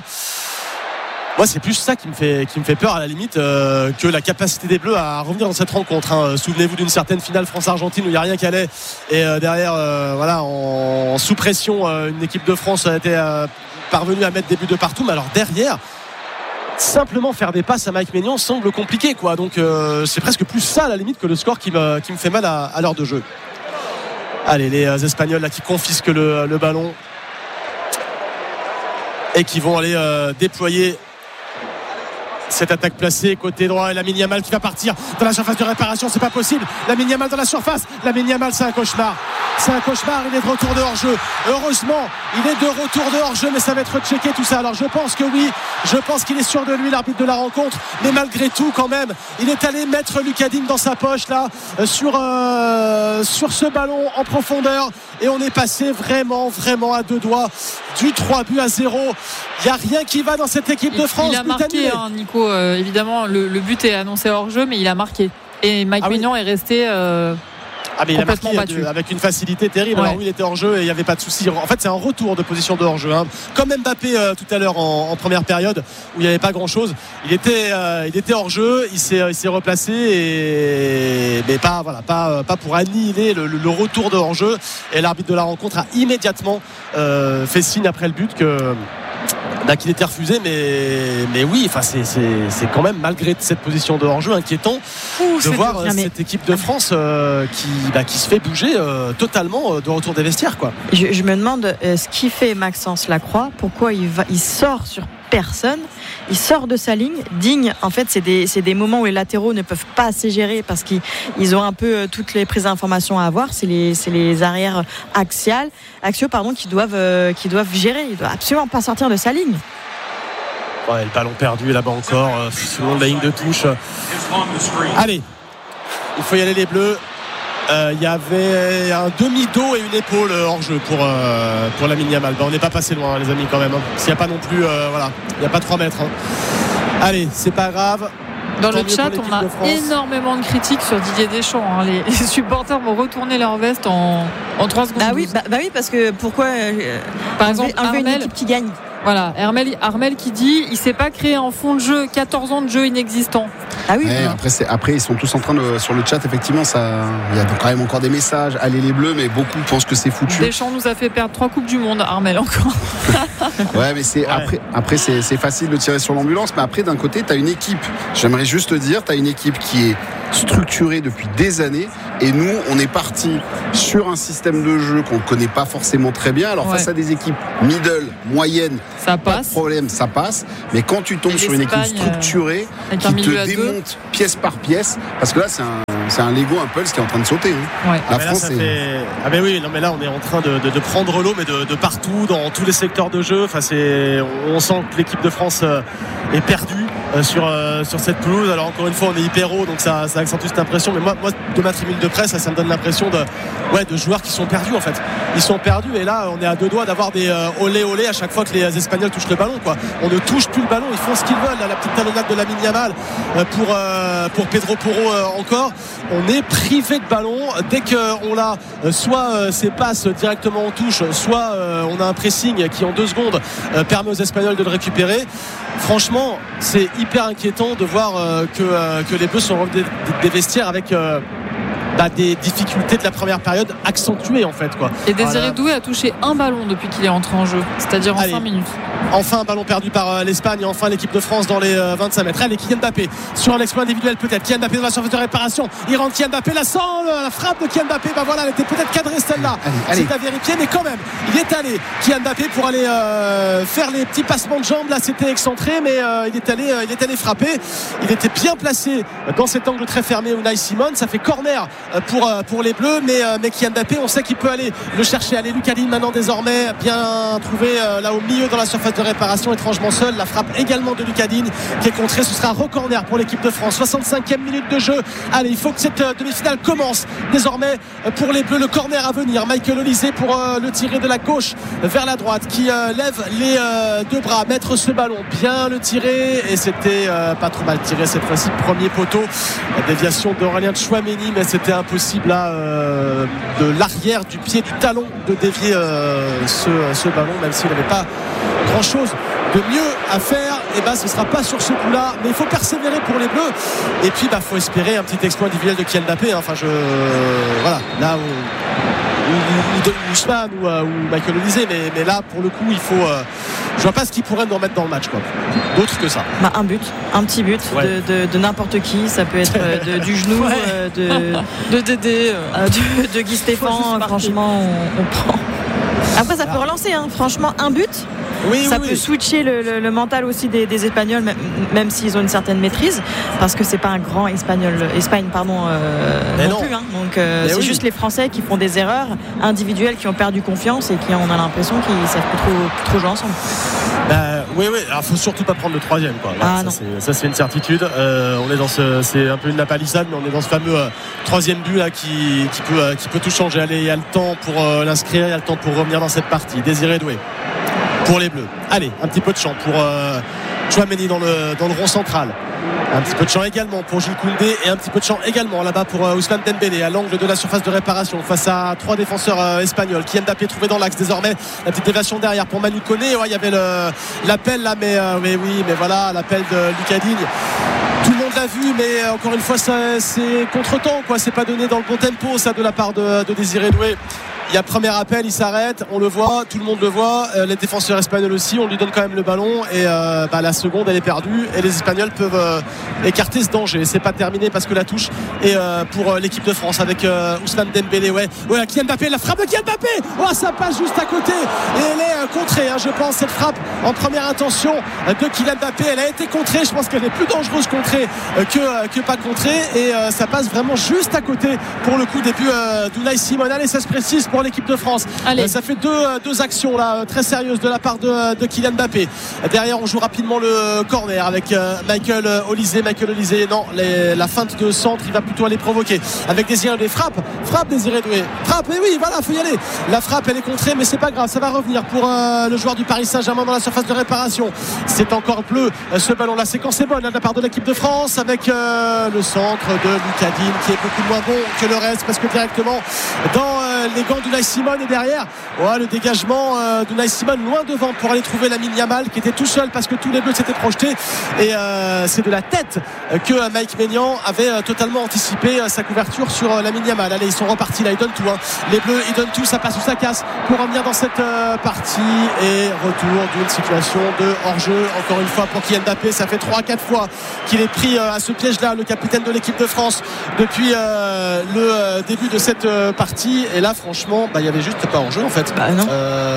Moi, c'est plus ça qui me fait, qui me fait peur à la limite euh, que la capacité des Bleus à revenir dans cette rencontre. Hein. Souvenez-vous d'une certaine finale France-Argentine où il n'y a rien qui allait, et euh, derrière, euh, voilà, en, en sous pression, euh, une équipe de France a été euh, parvenue à mettre des buts de partout. Mais alors derrière, simplement faire des passes à Mike Maignan semble compliqué, quoi. Donc euh, c'est presque plus ça à la limite que le score qui me, qui me fait mal à, à l'heure de jeu. Allez, les euh, Espagnols là qui confisquent le, le ballon et qui vont aller euh, déployer cette attaque placée côté droit, et Lamine Yamal qui va partir dans la surface de réparation. C'est pas possible, Lamine Yamal dans la surface. Lamine Yamal, c'est un cauchemar, c'est un cauchemar. Il est de retour de hors-jeu, heureusement il est de retour de hors-jeu, mais ça va être checké tout ça. Alors je pense que oui, je pense qu'il est sûr de lui, l'arbitre de la rencontre, mais malgré tout quand même il est allé mettre Lucas Digne dans sa poche là sur, euh, sur ce ballon en profondeur, et on est passé vraiment vraiment à deux doigts du trois buts à zéro. Il n'y a rien qui va dans cette équipe il, de France. Il a marqué hein, Nico, euh, évidemment le, le but est annoncé hors jeu, mais il a marqué, et Mike ah Maignan oui. est resté euh, ah mais il a marqué de, avec une facilité terrible. Ouais. Alors oui, il était hors jeu et il n'y avait pas de souci. En fait c'est un retour de position de hors jeu hein. Comme Mbappé euh, tout à l'heure en, en première période où il n'y avait pas grand chose. Il était, euh, il était hors jeu, il s'est, il s'est replacé, et mais pas, voilà, pas, pas pour annihiler le, le, le retour de hors jeu. Et l'arbitre de la rencontre a immédiatement euh, fait signe après le but que Bah, qu'il était refusé, mais, mais oui, enfin, c'est, c'est, c'est quand même, malgré cette position de hors-jeu, inquiétant Ouh, de voir bien, cette mais... équipe de France euh, qui, bah, qui se fait bouger euh, totalement euh, de retour des vestiaires, quoi. Je, je me demande euh, ce qui fait Maxence Lacroix, pourquoi il, va, il sort sur personne. Il sort de sa ligne. Digne, en fait, c'est des, c'est des moments où les latéraux ne peuvent pas assez gérer parce qu'ils ils ont un peu euh, toutes les prises d'informations à avoir. C'est les, c'est les arrières axiales, axiaux pardon, qui doivent, euh, qui doivent gérer. Il ne doit absolument pas sortir de sa ligne. Ouais, le ballon perdu là-bas encore, euh, selon la ligne de touche. Allez, il faut y aller les Bleus. Il euh, y avait un demi-dos et une épaule hors jeu pour, euh, pour Lamine Yamal. Ben, on n'est pas passé loin, les amis, quand même. Hein. S'il n'y a pas non plus, euh, voilà, il n'y a pas trois mètres. Hein. Allez, c'est pas grave. Dans le chat, on a énormément de critiques sur Didier Deschamps. Hein. Les, les supporters vont retourner leur veste en, en trois secondes. Bah oui, bah, bah oui, parce que pourquoi euh, par exemple, un Armel, une équipe qui gagne. Voilà, Armel, Armel qui dit il ne s'est pas créé un fond de jeu, quatorze ans de jeu inexistant. Ah oui. Ouais, après, c'est, après, ils sont tous en train de sur le chat. Effectivement, ça, il y a quand même encore des messages. Allez les Bleus, mais beaucoup pensent que c'est foutu. Deschamps nous a fait perdre trois coupes du monde. Armel encore. Ouais, mais c'est ouais. après, après c'est, c'est facile de tirer sur l'ambulance. Mais après, d'un côté, t'as une équipe. J'aimerais juste te dire, t'as une équipe qui est structurée depuis des années. Et nous, on est parti sur un système de jeu qu'on ne connaît pas forcément très bien. Alors ouais. face à des équipes middle, moyennes, ça pas passe. de problème, ça passe. Mais quand tu tombes sur une équipe structurée euh, qui te démonte pièce par pièce, parce que là, c'est un, c'est un Lego, un Pulse qui est en train de sauter. Hein. Ouais. La ah France, là, c'est... fait... ah ben oui, non mais là, on est en train de, de, de prendre l'eau, mais de, de partout, dans tous les secteurs de jeu. Enfin, c'est... on sent que l'équipe de France est perdue sur, sur cette pelouse. Alors encore une fois, on est hyper haut, donc ça, ça accentue cette impression. Mais moi, moi, de ma tribune de presse, ça, ça me donne l'impression de, ouais, de joueurs qui sont perdus en fait. Ils sont perdus et là, on est à deux doigts d'avoir des euh, olé olé à chaque fois que les Espagnols touchent le ballon, quoi. On ne touche plus le ballon, ils font ce qu'ils veulent. Là, la petite talonnade de Lamine Yamal euh, pour euh, pour Pedro Porro euh, encore. On est privé de ballon dès qu'on l'a. Euh, soit euh, ces passes directement en touche, soit euh, on a un pressing qui en deux secondes euh, permet aux Espagnols de le récupérer. Franchement, c'est hyper inquiétant de voir euh, que, euh, que les Bleus sont revenus des, des vestiaires avec euh, bah, des difficultés de la première période accentuées en fait, quoi. Et Désiré voilà. Doué a touché un ballon depuis qu'il est entré en jeu, c'est-à-dire en Allez. cinq minutes. Enfin un ballon perdu par euh, l'Espagne et enfin l'équipe de France dans les euh, vingt-cinq mètres. Allez, Kylian Mbappé sur un exploit individuel peut-être. Kylian Mbappé dans la surface de réparation. Il rentre Kylian Mbappé, la sent, la frappe de Kylian Mbappé. Bah voilà, elle était peut-être cadrée celle-là. Allez, allez. C'est à vérifier, mais quand même, il est allé Kylian Mbappé pour aller euh, faire les petits passements de jambes. Là, c'était excentré, mais euh, il est allé, euh, il est allé frapper. Il était bien placé dans cet angle très fermé. Unai Simon, ça fait corner pour euh, pour les Bleus, mais euh, mais Kylian Mbappé, on sait qu'il peut aller le chercher. Allez, Lucadine maintenant désormais bien trouvé euh, là au milieu dans la surface de réparation. Étrangement seul, la frappe également de Lucadine qui est contrée. Ce sera re-corner pour l'équipe de France. soixante-cinquième minute de jeu. Allez, il faut que cette demi-finale commence désormais pour les Bleus. Le corner à venir. Michael Olise pour euh, le tirer de la gauche vers la droite qui euh, lève les euh, deux bras, mettre ce ballon, bien le tirer et c'était euh, pas trop mal tiré cette fois-ci. Premier poteau, la déviation d'Aurélien Tchouaméni, mais c'était impossible là euh, de l'arrière du pied du talon de dévier euh, ce, ce ballon, même s'il n'avait pas grand chose de mieux à faire. Et ben ce sera pas sur ce coup là, mais il faut persévérer pour les Bleus et puis bah faut espérer un petit exploit individuel de Kylian Mbappé, hein. Enfin je voilà là où ou, ou Ousmane ou, euh, ou Michael Olise, mais, mais là pour le coup il faut euh, je vois pas ce qu'il pourrait nous remettre dans le match, quoi. D'autre que ça. Bah, un but, un petit but ouais. de, de, de n'importe qui, ça peut être de, du genou, ouais. euh, de, de Dédé, euh, de, de Guy Stéphane. Franchement, on, on prend. Après, ça peut relancer, hein. Franchement, un but. Oui, ça oui, peut oui. switcher le, le, le mental aussi des, des Espagnols, même, même s'ils ont une certaine maîtrise, parce que c'est pas un grand Espagnol, Espagne pardon, euh, non, non plus. Hein. Donc euh, c'est oui. juste les Français qui font des erreurs individuelles, qui ont perdu confiance et qui on a l'impression qu'ils savent plus trop, plus trop jouer ensemble. Bah, oui, oui. Alors faut surtout pas prendre le troisième, quoi. Là, ah, ça, non. C'est, ça c'est une certitude. Euh, on est dans ce, c'est un peu une lapalissade, mais on est dans ce fameux euh, troisième but là qui, qui peut, euh, qui peut tout changer. Allez, il y a le temps pour euh, l'inscrire, il y a le temps pour revenir dans cette partie. Désiré Doué pour les Bleus. Allez, un petit peu de champ pour euh, Tchouaméni dans le, dans le rond central. Un petit peu de champ également pour Jules Koundé et un petit peu de champ également là-bas pour euh, Ousmane Dembélé à l'angle de la surface de réparation face à trois défenseurs euh, espagnols. Kylian Mbappé trouvé dans l'axe désormais. La petite déviation derrière pour Manu Koné. Ouais, il y avait le, l'appel là, mais, euh, mais oui, mais voilà, l'appel de Lucadine. Tout le monde l'a vu, mais euh, encore une fois, ça, c'est contre-temps, quoi. C'est pas donné dans le bon tempo, ça, de la part de, de Désiré Doué. il y a premier appel, il s'arrête, on le voit, tout le monde le voit, euh, les défenseurs espagnols aussi, on lui donne quand même le ballon et euh, bah, la seconde elle est perdue et les Espagnols peuvent euh, écarter ce danger. C'est pas terminé parce que la touche est euh, pour euh, l'équipe de France avec euh, Ousmane Dembélé. Ouais, ouais, Kylian Mbappé, la frappe de Kylian Mbappé, oh, ça passe juste à côté et elle est euh, contrée, hein, je pense, cette frappe en première intention euh, de Kylian Mbappé, elle a été contrée, je pense qu'elle est plus dangereuse contrée euh, que, euh, que pas contrée et euh, ça passe vraiment juste à côté pour le coup des buts euh, d'Unai Simon. Allez, ça se précise pour l'équipe de France. Euh, ça fait deux, euh, deux actions là très sérieuses de la part de, de Kylian Mbappé. Derrière on joue rapidement le corner avec euh, Michael Olise. Michael Olise, non, les, la feinte de centre, il va plutôt aller provoquer avec Désiré Doué. Frappe, frappe Désiré Doué, frappe, et oui, voilà, faut y aller. La frappe elle est contrée, mais c'est pas grave, ça va revenir pour euh, le joueur du Paris Saint-Germain dans la surface de réparation. C'est encore bleu euh, ce ballon. La séquence est bonne là, de la part de l'équipe de France avec euh, le centre de Lucas Digne qui est beaucoup moins bon que le reste parce que directement dans euh, les gants d'Unai Simon et derrière ouais, le dégagement euh, d'Unai Simon loin devant pour aller trouver Lamine Yamal qui était tout seul parce que tous les bleus s'étaient projetés et euh, c'est de la tête que euh, Mike Maignan avait euh, totalement anticipé euh, sa couverture sur euh, Lamine Yamal. Allez, ils sont repartis là, ils donnent tout hein. Les bleus ils donnent tout, ça passe ou ça casse pour revenir dans cette euh, partie et retour d'une situation de hors-jeu encore une fois pour Kylian Mbappé. Ça fait trois à quatre fois qu'il est pris euh, à ce piège là, le capitaine de l'équipe de France depuis euh, le euh, début de cette euh, partie et là franchement bah, il y avait juste pas hors-jeu en fait. Bah non.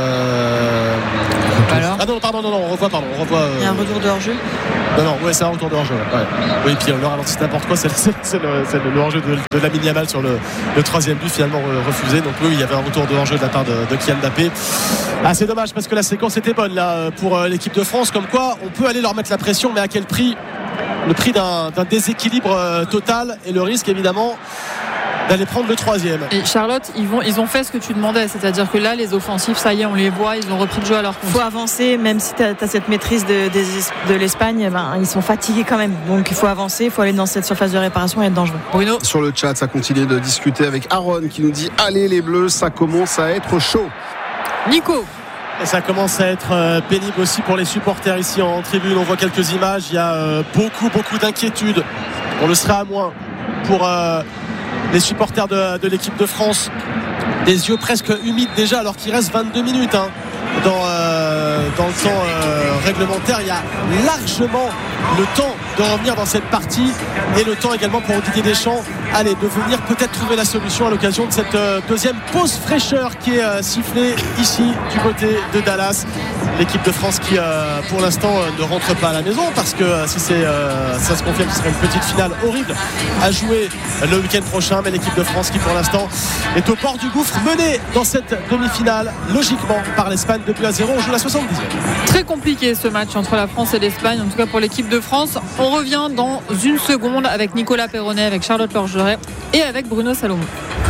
Euh... Alors ah non pardon non non on revoit pardon on revoit. Euh... Il y a un retour de hors-jeu. Non non ouais c'est un retour de hors-jeu. Ouais. Oui puis on leur ralentit n'importe quoi c'est, c'est, c'est, le, c'est le hors-jeu de, de Lamine Yamal sur le, le troisième but finalement refusé donc oui il y avait un retour de hors-jeu de la part de, de Kylian Mbappé. Ah c'est dommage parce que la séquence était bonne là pour l'équipe de France comme quoi on peut aller leur mettre la pression mais à quel prix? Le prix d'un, d'un déséquilibre euh, total et le risque évidemment d'aller prendre le troisième. Et Charlotte, ils, vont, ils ont fait ce que tu demandais, c'est-à-dire que là les offensifs, ça y est, on les voit, ils ont repris le jeu à leur compte. Il faut avancer, même si tu as cette maîtrise de, de, de l'Espagne, ben, ils sont fatigués quand même, donc il faut avancer, il faut aller dans cette surface de réparation et être dangereux. Bruno, sur le chat, ça continue de discuter avec Aaron qui nous dit allez les bleus, ça commence à être chaud. Nico. Et ça commence à être pénible aussi pour les supporters ici en tribune. On voit quelques images. Il y a beaucoup, beaucoup d'inquiétudes. On le sera à moins pour euh, les supporters de, de l'équipe de France. Des yeux presque humides déjà alors qu'il reste vingt-deux minutes hein, dans, euh, dans le temps euh, réglementaire. Il y a largement le temps de revenir dans cette partie et le temps également pour Didier Deschamps allez, de venir peut-être trouver la solution à l'occasion de cette euh, deuxième pause fraîcheur qui est euh, sifflée ici du côté de Dallas. L'équipe de France qui euh, pour l'instant euh, ne rentre pas à la maison parce que euh, si c'est, euh, ça se confirme ce serait une petite finale horrible à jouer le week-end prochain mais l'équipe de France qui pour l'instant est au port du gouffre menée dans cette demi-finale logiquement par l'Espagne deux buts à zéro. On joue la soixante-dixième. Très compliqué ce match entre la France et l'Espagne en tout cas pour l'équipe de France. On revient dans une seconde avec Nicolas Perronnet, avec Charlotte Lorgeret et avec Bruno Salomon.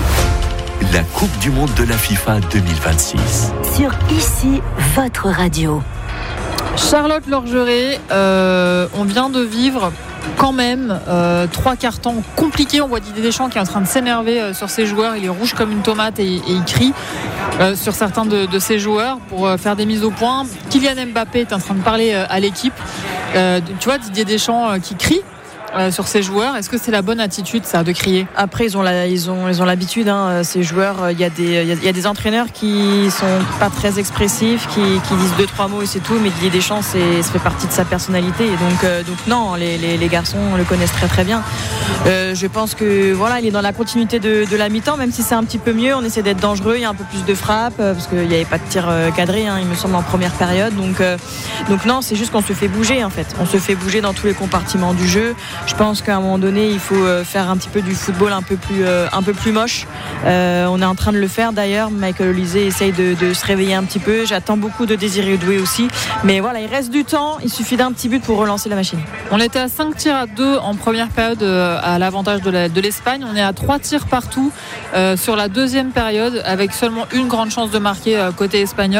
La Coupe du Monde de la FIFA deux mille vingt-six. Sur ici, votre radio. Charlotte Lorgeret, euh, on vient de vivre quand même euh, trois quarts temps compliqués. On voit Didier Deschamps qui est en train de s'énerver euh, sur ses joueurs. Il est rouge comme une tomate et, et il crie euh, sur certains de, de ses joueurs pour euh, faire des mises au point. Kylian Mbappé est en train de parler euh, à l'équipe. Euh, tu vois Didier Deschamps euh, qui crie Euh, sur ces joueurs. Est-ce que c'est la bonne attitude ça de crier? Après ils ont la, ils ont ils ont l'habitude hein, ces joueurs il y a des il y a des entraîneurs qui sont pas très expressifs qui, qui disent deux trois mots et c'est tout mais Didier Deschamps c'est, ça fait partie de sa personnalité et donc euh, donc non les, les, les garçons le connaissent très très bien. Euh, je pense que voilà il est dans la continuité de, de la mi-temps même si c'est un petit peu mieux on essaie d'être dangereux il y a un peu plus de frappe euh, parce qu'il n'y avait pas de tir euh, cadré hein, il me semble en première période donc euh, donc non c'est juste qu'on se fait bouger en fait on se fait bouger dans tous les compartiments du jeu. Je pense qu'à un moment donné, il faut faire un petit peu du football un peu plus, euh, un peu plus moche. Euh, on est en train de le faire d'ailleurs. Michael Olise essaye de, de se réveiller un petit peu. J'attends beaucoup de Désiré Doué aussi. Mais voilà, il reste du temps. Il suffit d'un petit but pour relancer la machine. On était à cinq tirs à deux en première période à l'avantage de, la, de l'Espagne. On est à trois tirs partout euh, sur la deuxième période avec seulement une grande chance de marquer euh, côté espagnol.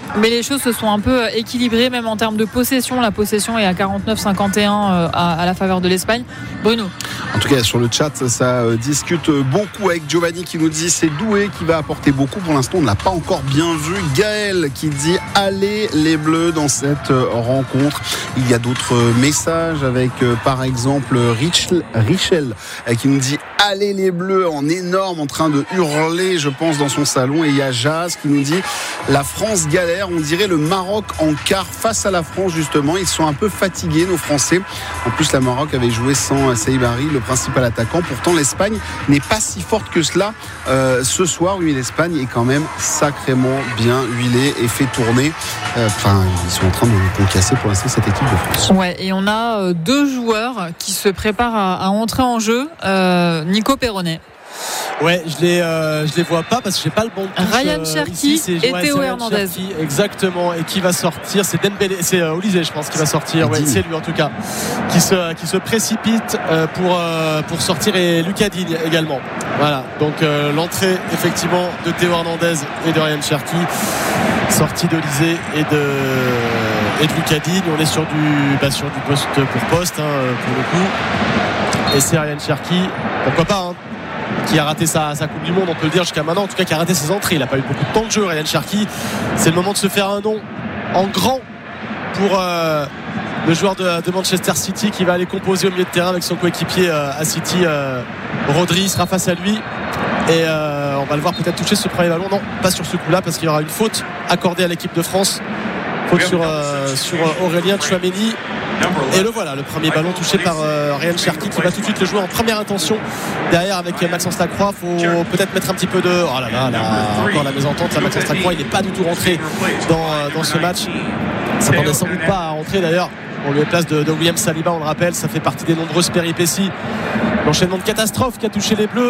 Mais les choses se sont un peu équilibrées, même en termes de possession. La possession est à quarante-neuf cinquante et un à, à la faveur de l'Espagne. Bruno. En tout cas, sur le chat, ça discute beaucoup avec Giovanni qui nous dit c'est Doué qui va apporter beaucoup. Pour l'instant, on ne l'a pas encore bien vu. Gaël qui dit allez les Bleus dans cette rencontre. Il y a d'autres messages avec par exemple Richel, Richel qui nous dit allez les Bleus en énorme, en train de hurler, je pense, dans son salon. Et il y a Jazz qui nous dit la France galère, on dirait le Maroc en quart face à la France justement. Ils sont un peu fatigués, nos Français. En plus, la Maroc avait joué sans Saïbari, le principal attaquant. Pourtant, l'Espagne n'est pas si forte que cela euh, ce soir. Oui, l'Espagne est quand même sacrément bien huilée et fait tourner. Enfin, euh, ils sont en train de concasser pour l'instant cette équipe de France. Ouais, et on a euh, deux joueurs qui se préparent à, à entrer en jeu. Euh, Nico Perronnet. Ouais, je les, euh, je les vois pas parce que j'ai pas le bon touche. Ryan Cherki euh, et ouais, Théo Hernandez. Cherki, exactement. Et qui va sortir? C'est Dembélé, c'est euh, Olysée, je pense, qui va sortir. Ouais, c'est lui en tout cas, qui se, qui se précipite euh, pour euh, pour sortir, et Lucas Digne également. Voilà. Donc euh, l'entrée effectivement de Théo Hernandez et de Ryan Cherki, sortie d'Olysée et de et de Lucas Digne. On est sur du bah, sur du poste pour poste hein, pour le coup. Et c'est Ryan Cherki, pourquoi pas. Hein, qui a raté sa, sa Coupe du Monde, on peut le dire jusqu'à maintenant, en tout cas qui a raté ses entrées. Il n'a pas eu beaucoup de temps de jeu, Ryan Cherki. C'est le moment de se faire un nom en grand pour euh, le joueur de, de Manchester City qui va aller composer au milieu de terrain avec son coéquipier euh, à City. euh, Rodri sera face à lui et euh, on va le voir peut-être toucher ce premier ballon. Non, pas sur ce coup-là parce qu'il y aura une faute accordée à l'équipe de France. Faute sur, euh, sur Aurélien Tchouaméni. Et le voilà, le premier ballon touché par euh, Ryan Cherki qui va tout de suite le jouer en première intention derrière avec Maxence Lacroix. Faut peut-être mettre un petit peu de... Oh là là, là encore la mésentente. Là, Maxence Lacroix, il n'est pas du tout rentré dans, euh, dans ce match. Il s'attendait sans doute pas à rentrer d'ailleurs. On lui place de, de William Saliba, on le rappelle. Ça fait partie des nombreuses péripéties. L'enchaînement de catastrophes qui a touché les Bleus